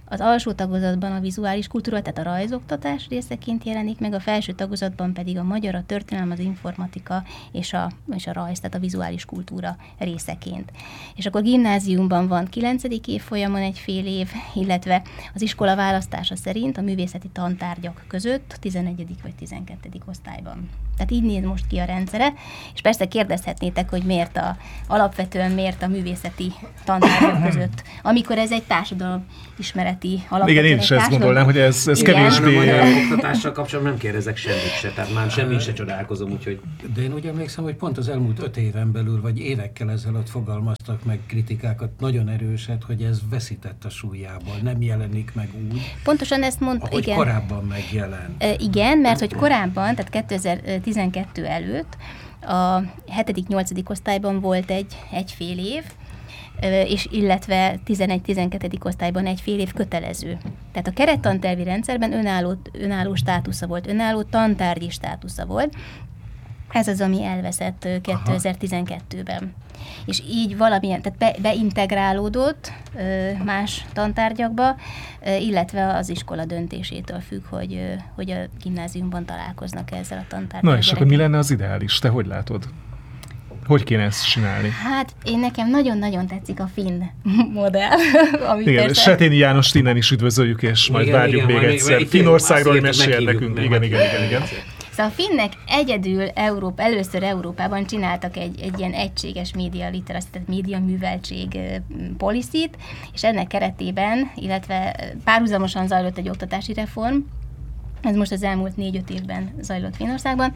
Az alsó tagozatban a vizuális kultúra, tehát a rajzoktatás részeként jelenik meg, a felső tagozatban pedig a magyar, a történelem, az informatika és a, és a rajz, tehát a vizuális kultúra részeként. És akkor gimnáziumban van kilencedik évfolyamon egy fél év, illetve az iskola választása szerint a művészeti tantárgyak között tizenegyedik vagy tizenkettedik osztályban. Tehát így néz most ki a rendszere, és persze kérdezhetnétek, hogy miért a, alapvetően miért a művészeti tantárgyak között, amikor ez egy társadalom ismereti alapvetően. Igen, én is ezt gondolnám, hogy ez, ez kevésbé... A magyar oktatással kapcsolatban nem kérdezek semmit se, tehát már semmit se csodálkozom, úgyhogy... De én úgy emlékszem, hogy pont az elmúlt öt éven belül, vagy évekkel ezelőtt fogalmaztak meg kritikákat nagyon erőset, hogy ez veszített a súlyából, nem jelenik meg úgy, pontosan ezt mondta, ahogy igen. korábban megjelent. E, igen, mert hogy korábban, tehát kétezer-tizenkettő előtt a hetedik-nyolcadik osztályban volt egy, egy fél év, és illetve tizenegy-tizenkettedik osztályban egy fél év kötelező. Tehát a kerettantervi rendszerben önálló, önálló státusza volt, önálló tantárgyi státusza volt. Ez az, ami elveszett kétezer-tizenkettőben. És így valamilyen, tehát be, beintegrálódott más tantárgyakba, illetve az iskola döntésétől függ, hogy, hogy a gimnáziumban találkoznak ezzel a tantárgyal. Na és akkor mi lenne az ideális? Te hogy látod? Hogy kéne ezt csinálni? Hát én nekem nagyon-nagyon tetszik a finn modell. Ami igen, persze... Setény Jánost innen is üdvözöljük, és majd igen, várjuk igen, még egyszer. Finnországról mesél nekünk. Meg. Igen, igen, igen, igen. Szóval a finnek egyedül Európa, először Európában csináltak egy, egy ilyen egységes média literacy, tehát média műveltség policy-t, és ennek keretében, illetve párhuzamosan zajlott egy oktatási reform, ez most az elmúlt négy-öt évben zajlott Finnországban,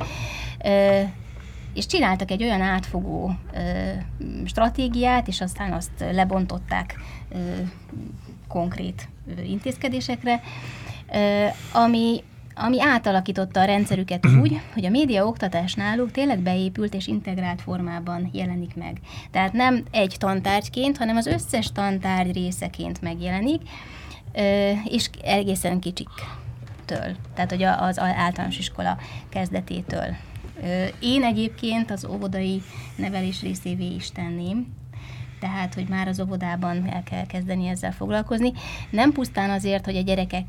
és csináltak egy olyan átfogó ö, stratégiát, és aztán azt lebontották ö, konkrét ö, intézkedésekre, ö, ami, ami átalakította a rendszerüket úgy, hogy a média oktatás náluk tényleg beépült és integrált formában jelenik meg. Tehát nem egy tantárgyként, hanem az összes tantárgy részeként megjelenik, ö, és egészen kicsiktől, tehát hogy az általános iskola kezdetétől. Én egyébként az óvodai nevelés részévé is tenném, tehát, hogy már az óvodában el kell kezdeni ezzel foglalkozni. Nem pusztán azért, hogy a gyerekek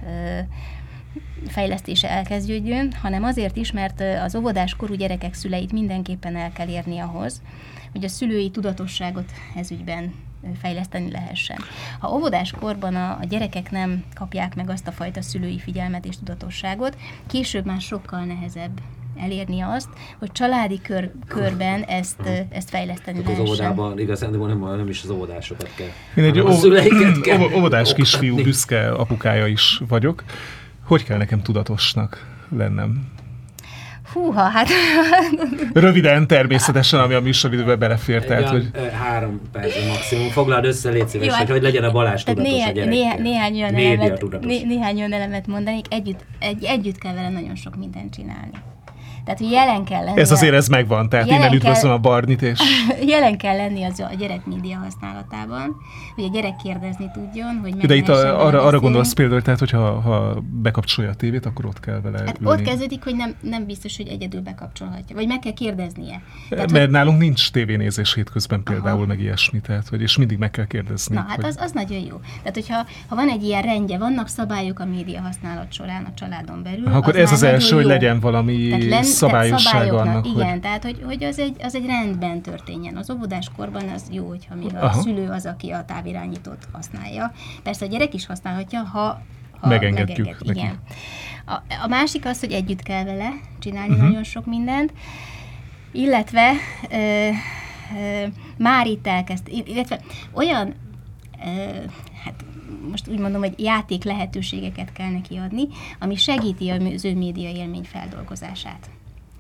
fejlesztése elkezdődjön, hanem azért is, mert az óvodás korú gyerekek szüleit mindenképpen el kell érni ahhoz, hogy a szülői tudatosságot ezügyben fejleszteni lehessen. Ha óvodás korban a, a gyerekek nem kapják meg azt a fajta szülői figyelmet és tudatosságot, később már sokkal nehezebb elérni azt, hogy családi kör, körben ezt, ezt fejleszteni az lehessen. Az óvodában igazán nem, nem is az óvodásokat kell. Én egy a szüleiket kell óvodás kisfiú büszke apukája is vagyok. Hogy kell nekem tudatosnak lennem? Húha, hát... Röviden, természetesen, ami a műsoridőbe belefér. Tehát, hogy... Három perc maximum. Foglald össze, légy szíves, hogy, hogy legyen a Balázs tudatos néha, a gyerekkel. Néha, néhány, olyan elemet, né, néhány olyan elemet mondanék, együtt, egy, együtt kell vele nagyon sok mindent csinálni. Tehát, hogy jelen kell lenni. Ez azért ez megvan, tehát innen üdvözlöm a Barnit, és... Jelen kell lenni az a gyerek média használatában, hogy a gyerek kérdezni tudjon, hogy de itt a, arra, arra gondolsz például, tehát, hogyha ha bekapcsolja a tévét, akkor ott kell vele hát ülni. Ott kezdődik, hogy nem, nem biztos, hogy egyedül bekapcsolhatja, vagy meg kell kérdeznie. Tehát, mert hogy... nálunk nincs tévénézés hétközben például, aha, meg ilyesmi, tehát, hogy, és mindig meg kell kérdezni. Na, hát hogy... az, az nagyon jó. Tehát, hogyha ha van egy ilyen rendje, vannak szabályok a média használat során a családon belül, ha, akkor az ez az első, jó. hogy legyen valami len, szabályosság annak. Igen, hogy... tehát, hogy, hogy az, egy, az egy rendben történjen. Az óvodáskorban az jó, hogyha még a aha, szülő az, aki a távirányítót használja. Persze a gyerek is használhatja, ha, ha megengedjük. megenged. Igen. A, a másik az, hogy együtt kell vele csinálni uh-huh. nagyon sok mindent, illetve ö, ö, már itt elkezd, illetve olyan, ö, hát most úgy mondom, hogy játék lehetőségeket kell neki adni, ami segíti az ő média élmény feldolgozását.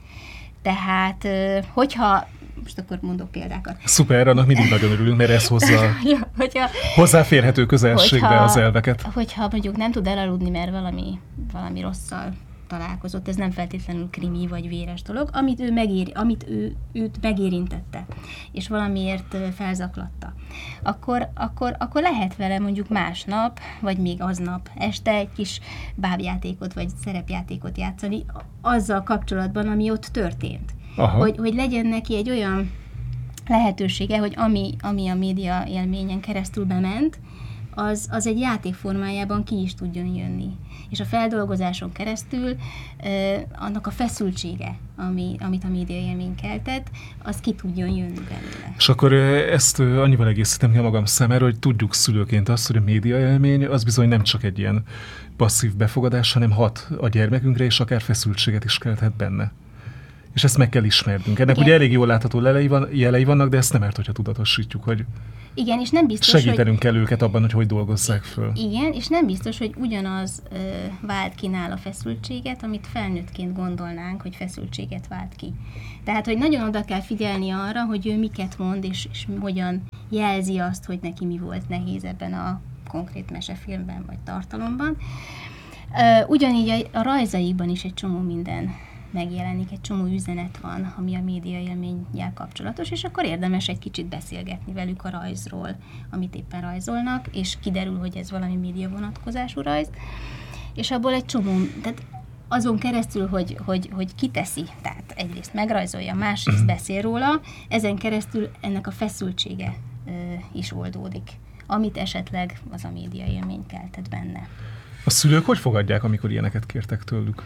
Tehát, hogyha, most akkor mondok példákat. Szuper, annak mindig nagyon örülünk, mert ez hozza ja, hogyha, hozzáférhető közelségbe hogyha, az elveket. Hogyha mondjuk nem tud elaludni, mert valami, valami rosszal találkozott, ez nem feltétlenül krimi vagy véres dolog, amit ő megéri, amit ő, őt megérintette, és valamiért felzaklatta. Akkor, akkor, akkor lehet vele mondjuk másnap, vagy még aznap este egy kis bábjátékot, vagy szerepjátékot játszani azzal kapcsolatban, ami ott történt. Hogy, hogy legyen neki egy olyan lehetősége, hogy ami, ami a média élményen keresztül bement, az, az egy játék formájában ki is tudjon jönni. És a feldolgozáson keresztül eh, annak a feszültsége, ami, amit a médiaélmény keltett, az ki tudjon jönni belőle. És akkor ezt annyival egészítem ki a magam számára, hogy tudjuk szülőként azt, hogy a médiaélmény az bizony nem csak egy ilyen passzív befogadás, hanem hat a gyermekünkre, és akár feszültséget is kelthet benne. És ezt meg kell ismernünk. Ennek igen. ugye elég jól látható jelei, van, jelei vannak, de ezt nem árt, hogyha tudatosítjuk, hogy igen, és nem biztos, segítenünk hogy... kell őket abban, hogy hogy dolgozzák föl. Igen, és nem biztos, hogy ugyanaz ö, vált ki nála feszültséget, amit felnőttként gondolnánk, hogy feszültséget vált ki. Tehát, hogy nagyon oda kell figyelni arra, hogy ő miket mond, és, és hogyan jelzi azt, hogy neki mi volt nehéz ebben a konkrét mesefilmben vagy tartalomban. Ö, ugyanígy a, a rajzaikban is egy csomó minden megjelenik, egy csomó üzenet van, ami a médiaélménnyel kapcsolatos, és akkor érdemes egy kicsit beszélgetni velük a rajzról, amit éppen rajzolnak, és kiderül, hogy ez valami média vonatkozású rajz, és abból egy csomó, tehát azon keresztül, hogy, hogy, hogy kiteszi, tehát egyrészt megrajzolja, másrészt beszél róla, ezen keresztül ennek a feszültsége ö, is oldódik, amit esetleg az a médiaélmény keltett benne. A szülők hogy fogadják, amikor ilyeneket kértek tőlük?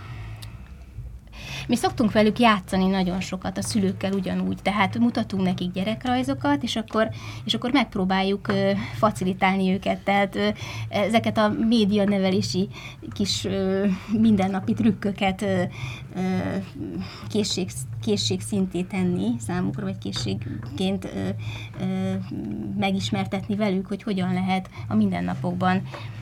Mi szoktunk velük játszani nagyon sokat, a szülőkkel ugyanúgy, tehát mutatunk nekik gyerekrajzokat, és akkor, és akkor megpróbáljuk ö, facilitálni őket, tehát ö, ezeket a médianevelési kis ö, mindennapi trükköket ö, ö, készség, készségszinté tenni számukra, vagy készségként ö, ö, megismertetni velük, hogy hogyan lehet a mindennapokban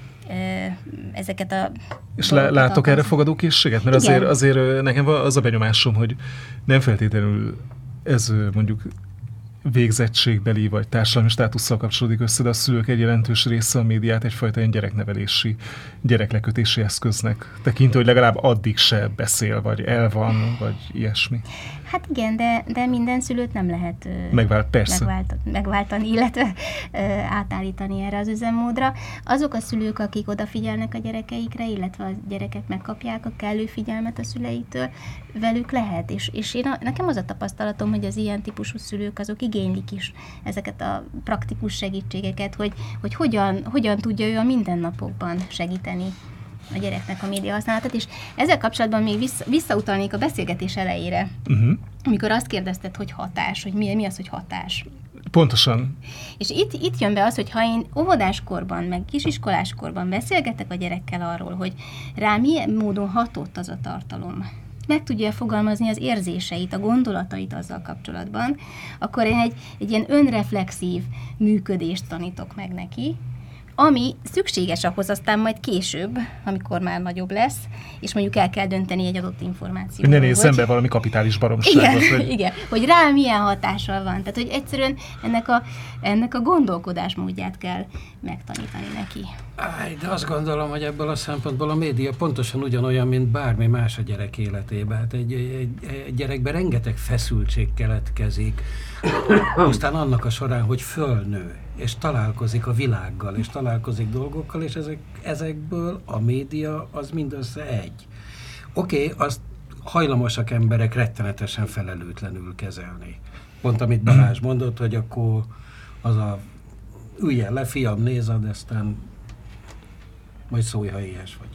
ezeket a... És látok erre fogadókészséget? Mert azért, azért nekem az a benyomásom, hogy nem feltétlenül ez mondjuk végzettségbeli vagy társadalmi státusszal kapcsolódik össze, de a szülők egy jelentős része a médiát egyfajta ilyen gyereknevelési, gyereklekötési eszköznek tekintő, hogy legalább addig se beszél, vagy el van, vagy ilyesmi. Hát igen, de, de minden szülőt nem lehet Megvált, persze. megvált, megváltani, illetve átállítani erre az üzemmódra. Azok a szülők, akik odafigyelnek a gyerekeikre, illetve a gyerekek megkapják a kellő figyelmet a szüleitől, velük lehet. És, és én a, nekem az a tapasztalatom, hogy az ilyen típusú szülők azok igénylik is ezeket a praktikus segítségeket, hogy, hogy hogyan, hogyan tudja ő a mindennapokban segíteni a gyereknek a média használatát, és ezzel kapcsolatban még vissza, visszautalnék a beszélgetés elejére, uh-huh. amikor azt kérdezted, hogy hatás, hogy mi, mi az, hogy hatás. Pontosan. És itt, itt jön be az, hogy ha én óvodáskorban, meg kisiskoláskorban beszélgetek a gyerekkel arról, hogy rá milyen módon hatott az a tartalom, meg tudja fogalmazni az érzéseit, a gondolatait azzal kapcsolatban, akkor én egy, egy ilyen önreflexív működést tanítok meg neki, ami szükséges ahhoz aztán majd később, amikor már nagyobb lesz, és mondjuk el kell dönteni egy adott információt. Ne nézzen be valami kapitális baromságot. Igen, hogy... igen, hogy rá milyen hatással van. Tehát, hogy egyszerűen ennek a, ennek a gondolkodásmódját kell megtanítani neki. Áj, de azt gondolom, hogy ebből a szempontból a média pontosan ugyanolyan, mint bármi más a gyerek életében. Hát egy, egy, egy gyerekben rengeteg feszültség keletkezik, aztán annak a során, hogy fölnő, és találkozik a világgal, és találkozik dolgokkal, és ezek, ezekből a média az mindössze egy. Oké, okay, azt hajlamosak emberek rettenetesen felelőtlenül kezelni. Pont amit Balázs mondott, hogy akkor az a üljen le, fiam, nézd, aztán majd szólj, ha éhes vagy.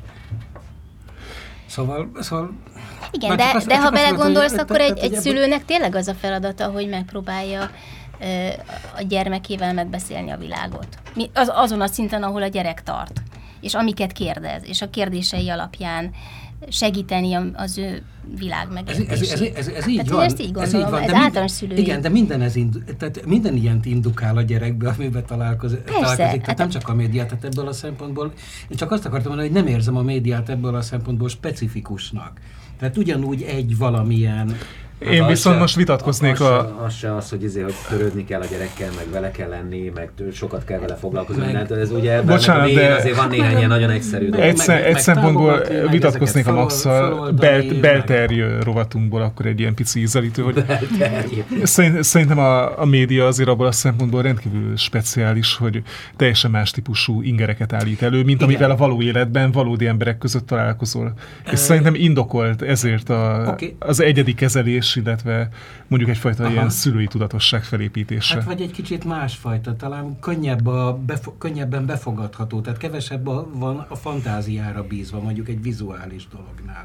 Szóval... szóval igen, de, azt, de ha belegondolsz, hogy, akkor egy, egy szülőnek tényleg az a feladata, hogy megpróbálja a gyermekével megbeszélni a világot. Az, azon a szinten, ahol a gyerek tart, és amiket kérdez, és a kérdései alapján segíteni az ő világ megértését. Ez, ez, ez, ez, ez így tehát, van. Ezt így gondolom, ez, így van, ez általános szülői. Igen, de minden, ez indu, tehát minden ilyent indukál a gyerekbe, amiben találkozik. találkozik. Tehát nem csak a médiát, tehát ebből a szempontból, én csak azt akartam mondani, hogy nem érzem a médiát ebből a szempontból specifikusnak. Tehát ugyanúgy egy valamilyen... Hát én viszont se, most vitatkoznék az a... Se, az se az, hogy, izé, hogy törődni kell a gyerekkel, meg vele kell lenni, meg sokat kell vele foglalkozni. Meg, mert ez ugye bocsánat, de azért van néhány ilyen nagyon egyszerű dolog. Egy, meg, egy szempontból vitatkoznék a Max-szal, belt, belterjő rovatunkból akkor egy ilyen pici ízelítő, hogy szerint, szerintem a, a média azért abból a szempontból rendkívül speciális, hogy teljesen más típusú ingereket állít elő, mint igen. amivel a való életben valódi emberek között találkozol. És uh, szerintem indokolt ezért a, okay. az egyedi kezelés felépítés, illetve mondjuk egyfajta Aha. ilyen szülői tudatosság felépítése. Hát vagy egy kicsit másfajta, talán könnyebb a befo- könnyebben befogadható, tehát kevesebb a, van a fantáziára bízva, mondjuk egy vizuális dolognál.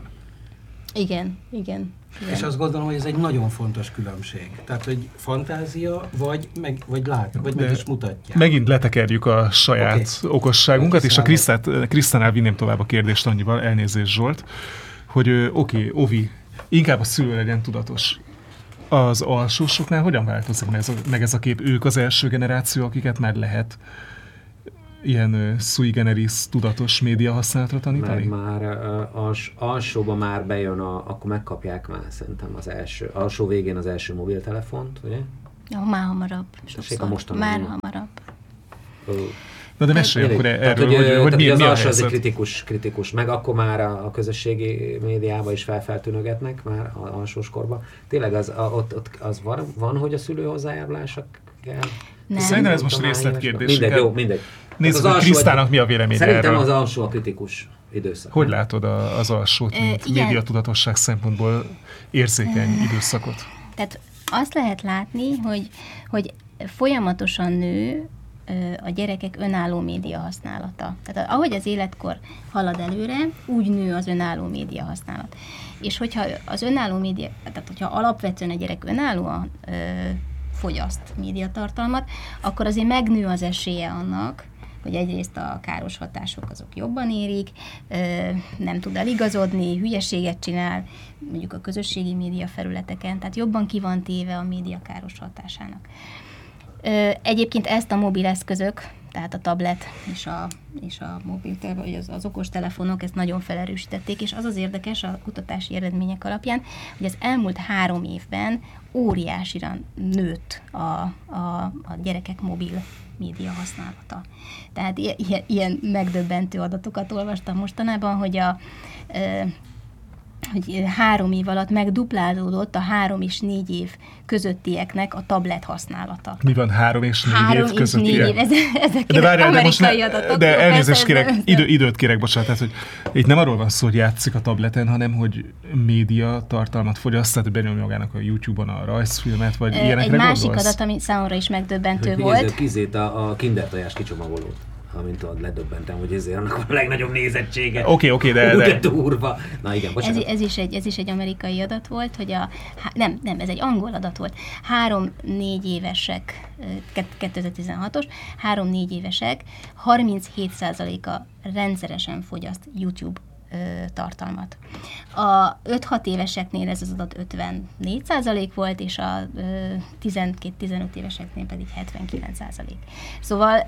Igen, igen. igen. És azt gondolom, hogy ez egy nagyon fontos különbség. Tehát, hogy fantázia, vagy, meg, vagy lát, vagy meg is mutatják. Megint letekerjük a saját okay. okosságunkat, és a Krisztát, Krisztánál vinném tovább a kérdést annyival, elnézést Zsolt, hogy oké, okay, Ovi, inkább a szülő legyen tudatos. Az alsósoknál hogyan változik meg ez, a, meg ez a kép? Ők az első generáció, akiket már lehet ilyen uh, sui generis tudatos média használatra tanítani? Meg már uh, als, alsóba már bejön, a, akkor megkapják már szerintem az első, alsó végén az első mobiltelefont, ugye? Ja, már hamarabb. A mostani már nem. hamarabb. Uh, Na de mesélj akkor erről, tehát, hogy, hogy, hogy mi, az mi a alsó helyzet? az kritikus, kritikus, meg akkor már a, a közösségi médiába is felfeltűnögetnek már az alsós korban. Tényleg az, a, ott, ott az van, van, hogy a szülő hozzájárulása kell? Nem. Szerintem ez most részletkérdés. Mindegy, jó, mindegy. Nézzük, hogy Krisztának mi a véleménye Szerintem erről. az alsó a kritikus időszak. Hogy látod a, az alsót, mint igen. médiatudatosság szempontból érzékeny időszakot? Tehát azt lehet látni, hogy, hogy folyamatosan nő a gyerekek önálló média használata. Tehát ahogy az életkor halad előre, úgy nő az önálló média használat. És hogyha az önálló média, tehát hogyha alapvetően a gyerek önállóan ö, fogyaszt médiatartalmat, akkor azért megnő az esélye annak, hogy egyrészt a káros hatások azok jobban érik, ö, nem tud eligazodni, hülyeséget csinál, mondjuk a közösségi média felületeken, tehát jobban ki van téve a média káros hatásának. Egyébként ezt a mobileszközök, tehát a tablet és a, és a mobil, vagy az, az okostelefonok ezt nagyon felerősítették, és az az érdekes a kutatási eredmények alapján, hogy az elmúlt három évben óriásira nőtt a, a, a gyerekek mobil média használata. Tehát ilyen, ilyen megdöbbentő adatokat olvastam mostanában, hogy a hogy három év alatt megduplázódott a három és négy év közöttieknek a tablet használata. Mi van három és négy három év közöttiek? Három és négy év, ezek de várjál, amerikai de adatok. De elnézést kérek, persze, idő, időt kérek, bocsánat, tehát, hogy itt nem arról van szó, hogy játszik a tableten, hanem hogy média tartalmat fogyaszt, tehát hogy benyomja magának a YouTube-on a rajzfilmet, vagy Egy ilyenekre másik gondolsz? adat, ami számomra is megdöbbentő hogy volt. Kizét a, a kindertojás kicsomagolót. Amint tudod, ledöbbentem, hogy ezért annak a legnagyobb nézettsége. Oké, okay, oké, okay, de... de... durva. Na igen, bocsánat. Ez, ez, is egy, ez is egy amerikai adat volt, hogy a... Nem, nem, ez egy angol adat volt. Három-négy évesek, kétezer-tizenhatos, három-négy évesek, harminchét százaléka rendszeresen fogyaszt YouTube tartalmat. A öt-hat éveseknél ez az adat ötvennégy százalék volt, és a tizenkét-tizenöt éveseknél pedig hetvenkilenc százalék. Szóval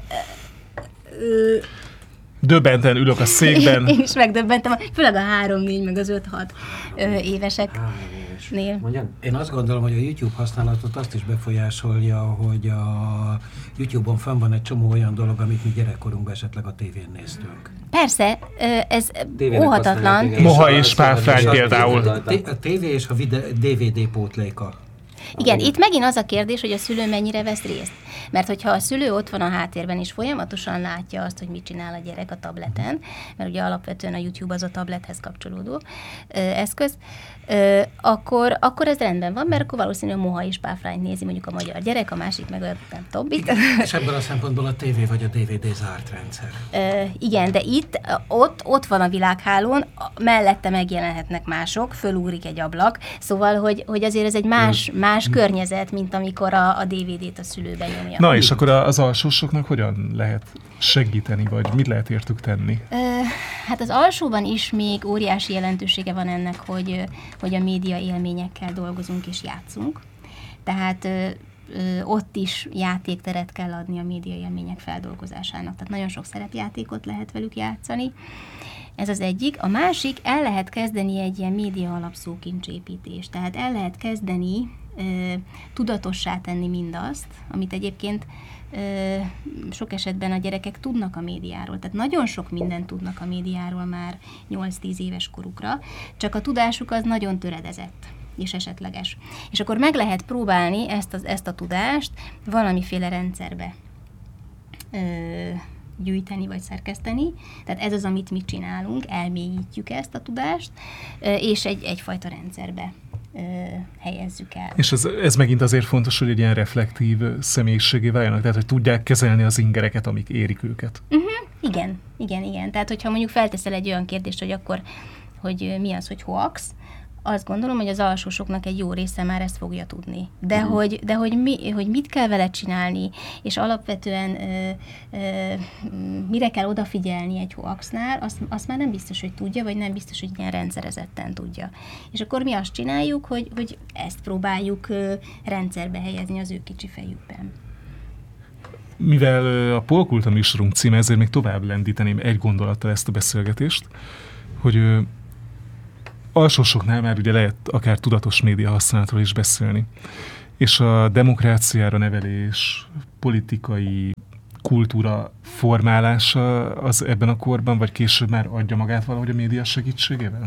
döbbenten ülök a székben. Én is megdöbbentem, főleg a három-négy, meg az öt-hat éveseknél. Én azt gondolom, hogy a YouTube használatot azt is befolyásolja, hogy a YouTube-on fenn van egy csomó olyan dolog, amit mi gyerekkorunkban esetleg a tévén néztünk. Persze, ez tévének óhatatlan. Moha és Pálfrány például. A tévé és a dé vé dé pótléka. Igen, itt megint az a kérdés, hogy a szülő mennyire vesz részt. Mert hogyha a szülő ott van a háttérben, és folyamatosan látja azt, hogy mit csinál a gyerek a tableten, mert ugye alapvetően a YouTube az a tablethez kapcsolódó ö, eszköz, ö, akkor, akkor ez rendben van, mert akkor valószínűleg Moha és Pálfrányt nézi mondjuk a magyar gyerek, a másik meg a nem Tobbit. És ebből a szempontból a tévé vagy a dé vé dé zárt rendszer. Ö, igen, de itt, ott, ott van a világhálón, mellette megjelenhetnek mások, fölugrik egy ablak, szóval, hogy, hogy azért ez egy más, más környezet, mint amikor a, a dé vé dét a szülő benyomja. Na és akkor az alsósoknak hogyan lehet segíteni, vagy mit lehet értük tenni? Ö, hát az alsóban is még óriási jelentősége van ennek, hogy, hogy a média élményekkel dolgozunk és játszunk. Tehát ö, ö, ott is játékteret kell adni a média élmények feldolgozásának. Tehát nagyon sok szerepjátékot lehet velük játszani. Ez az egyik. A másik, el lehet kezdeni egy ilyen média alapszókincsépítést. Tehát el lehet kezdeni ö, tudatossá tenni mindazt, amit egyébként ö, sok esetben a gyerekek tudnak a médiáról. Tehát nagyon sok mindent tudnak a médiáról már nyolc-tíz éves korukra, csak a tudásuk az nagyon töredezett és esetleges. És akkor meg lehet próbálni ezt, az, ezt a tudást valamiféle rendszerbe ö, gyűjteni vagy szerkeszteni. Tehát ez az, amit mi csinálunk, elmélyítjük ezt a tudást, és egy, egyfajta rendszerbe ö, helyezzük el. És ez, ez megint azért fontos, hogy egy ilyen reflektív személyiségé váljanak, tehát hogy tudják kezelni az ingereket, amik érik őket. Uh-huh. Igen, igen, igen. Tehát, hogyha mondjuk felteszel egy olyan kérdést, hogy akkor, hogy mi az, hogy hoax, azt gondolom, hogy az alsósoknak egy jó része már ezt fogja tudni. De, uh-huh. hogy, de hogy, mi, hogy mit kell vele csinálni, és alapvetően ö, ö, mire kell odafigyelni egy hoaxnál, azt, azt már nem biztos, hogy tudja, vagy nem biztos, hogy ilyen rendszerezetten tudja. És akkor mi azt csináljuk, hogy, hogy ezt próbáljuk ö, rendszerbe helyezni az ő kicsi fejükben. Mivel a Polkulta műsorunk címe, ezért még tovább lendíteném egy gondolattal ezt a beszélgetést, hogy ö, alsósoknál már ugye lehet akár tudatos média használatról is beszélni. És a demokráciára nevelés, politikai kultúra formálása az ebben a korban, vagy később már adja magát valahogy a média segítségével?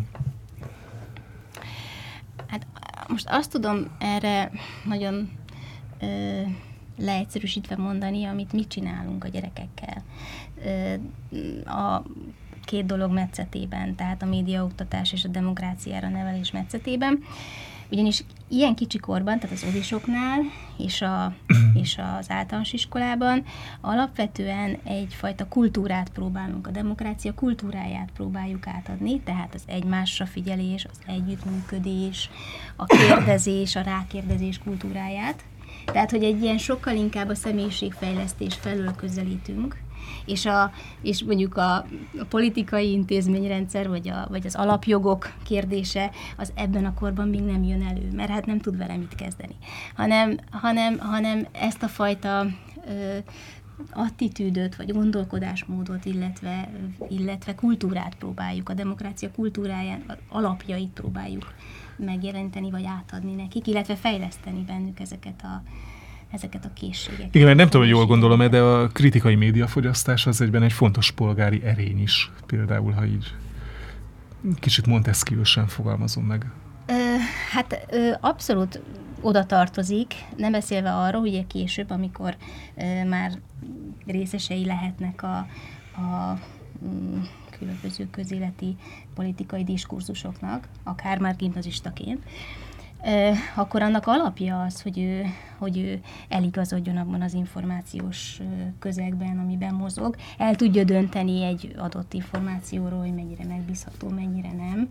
Hát most azt tudom erre nagyon ö, leegyszerűsítve mondani, amit mi csinálunk a gyerekekkel. Ö, a két dolog metszetében, tehát a médiaoktatás és a demokráciára nevelés metszetében. Ugyanis ilyen kicsi korban, tehát az odisoknál és, a, és az általános iskolában alapvetően egyfajta kultúrát próbálunk, a demokrácia kultúráját próbáljuk átadni, tehát az egymásra figyelés, az együttműködés, a kérdezés, a rákérdezés kultúráját. Tehát, hogy egy ilyen sokkal inkább a személyiségfejlesztés felől közelítünk, és, a, és mondjuk a, a politikai intézményrendszer, vagy, a, vagy az alapjogok kérdése, az ebben a korban még nem jön elő, mert hát nem tud vele mit kezdeni. Hanem, hanem, hanem ezt a fajta ö, attitűdöt, vagy gondolkodásmódot, illetve, illetve kultúrát próbáljuk, a demokrácia kultúráján alapjait próbáljuk megjelenteni, vagy átadni nekik, illetve fejleszteni bennük ezeket a ezeket a készségeket. Igen, mert nem tudom, hogy jól gondolom, de a kritikai médiafogyasztás az egyben egy fontos polgári erény is, például, ha így kicsit Montesquieu-sen fogalmazom meg. Ö, hát ö, abszolút oda tartozik, nem beszélve arról, ugye később, amikor ö, már részesei lehetnek a, a mm, különböző közéleti politikai diskurzusoknak, akár már gimnazistaként, akkor annak alapja az, hogy ő, hogy ő eligazodjon abban az információs közegben, amiben mozog. El tudja dönteni egy adott információról, hogy mennyire megbízható, mennyire nem.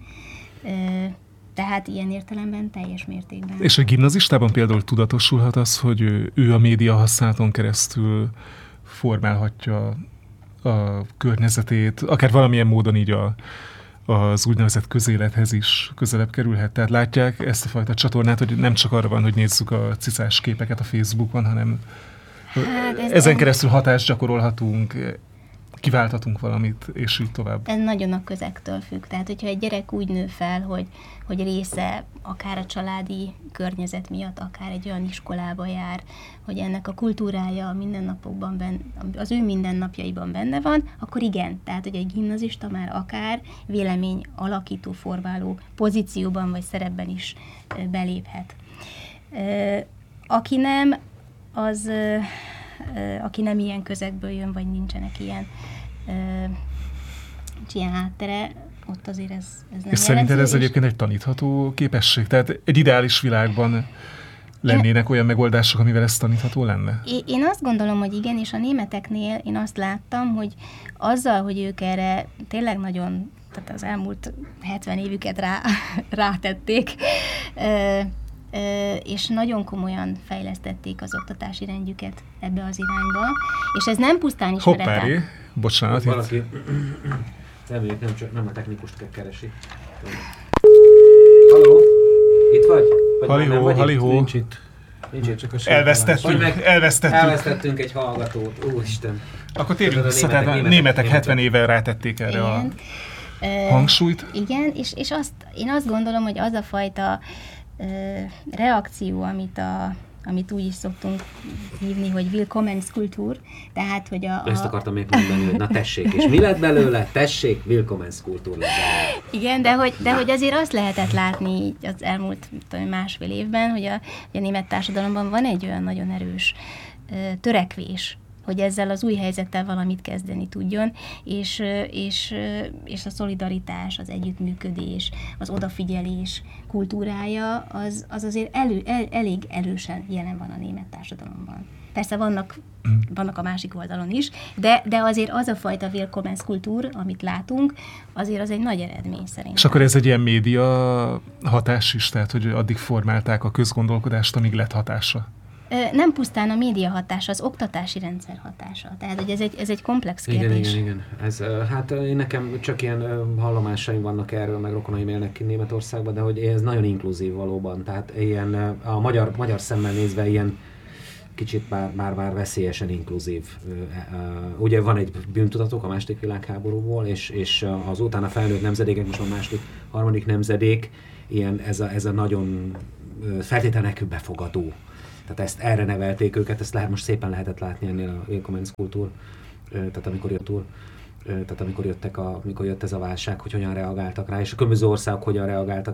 Tehát ilyen értelemben teljes mértékben. És a gimnazistában például tudatosulhat az, hogy ő, ő a média használaton keresztül formálhatja a környezetét, akár valamilyen módon így a az úgynevezett közélethez is közelebb kerülhet. Tehát látják ezt a fajta csatornát, hogy nem csak arra van, hogy nézzük a cicás képeket a Facebookon, hanem hát ez ezen nem... keresztül hatást gyakorolhatunk, kiválthatunk valamit, és így tovább. Ez nagyon a közegtől függ. Tehát, hogyha egy gyerek úgy nő fel, hogy, hogy része akár a családi környezet miatt, akár egy olyan iskolába jár, hogy ennek a kultúrája a mindennapokban, benne, az ő mindennapjaiban benne van, akkor igen. Tehát, hogy egy gimnazista már akár vélemény alakító, formáló pozícióban vagy szerepben is beléphet. Aki nem, az... aki nem ilyen közegből jön, vagy nincsenek ilyen, ilyen háttere, ott azért ez, ez nem És szerinted ez egyébként egy tanítható képesség? Tehát egy ideális világban lennének én, olyan megoldások, amivel ez tanítható lenne? Én azt gondolom, hogy igen, és a németeknél én azt láttam, hogy azzal, hogy ők erre tényleg nagyon, tehát az elmúlt hetven évüket rá, rátették, és nagyon komolyan fejlesztették az oktatási rendjüket ebbe az irányba, és ez nem pusztán ismeretem. Hoppári, bocsánat. Valaki, reméljük nem, csak, nem a technikust kell keresi. Halló? Itt vagy? vagy halihó, vagy halihó. Nincs itt. Nincs itt, csak a elvesztettünk, meg elvesztettünk. Elvesztettünk egy hallgatót, úristen. Akkor térjünk vissza, tehát a németek, németek hetven éve rátették erre igen. a hangsúlyt. Igen, és, és azt, én azt gondolom, hogy az a fajta reakció, amit, a, amit úgy is szoktunk hívni, hogy Willkommenskultur, tehát, hogy a... a... Ezt akartam még mondani, hogy na tessék, és mi lett belőle? Tessék, Willkommenskultur lett belőle. Igen, de hogy, de hogy azért azt lehetett látni az elmúlt tudom, másfél évben, hogy a, hogy a német társadalomban van egy olyan nagyon erős törekvés hogy ezzel az új helyzettel valamit kezdeni tudjon, és, és, és a szolidaritás, az együttműködés, az odafigyelés kultúrája az, az azért elő, el, elég erősen jelen van a német társadalomban. Persze vannak, vannak a másik oldalon is, de, de azért az a fajta Willkommenskultúr, amit látunk, azért az egy nagy eredmény szerintem. És akkor ez egy ilyen média hatás is, tehát hogy addig formálták a közgondolkodást, amíg lett hatása? Nem pusztán a média hatása, az oktatási rendszer hatása. Tehát, hogy ez egy, ez egy komplex kérdés. Igen, igen, igen. Ez, hát én nekem csak ilyen hallomásaim vannak erről, meg rokonaim élnek ki Németországban, de hogy ez nagyon inkluzív valóban. Tehát ilyen, a magyar, magyar szemmel nézve ilyen kicsit már, már, már veszélyesen inkluzív. Ugye van egy bűntudatok a második világháborúból, és, és az utána felnőtt nemzedékek, most a második, harmadik nemzedék, ilyen, ez, a, ez a nagyon feltételnek befogadó. Tehát ezt erre nevelték őket, ezt lehet, most szépen lehetett látni ennél a Willkommenskultúr, tehát amikor jött túl, tehát amikor jöttek a, amikor jött ez a válság, hogy hogyan reagáltak rá, és a különböző országok hogyan reagáltak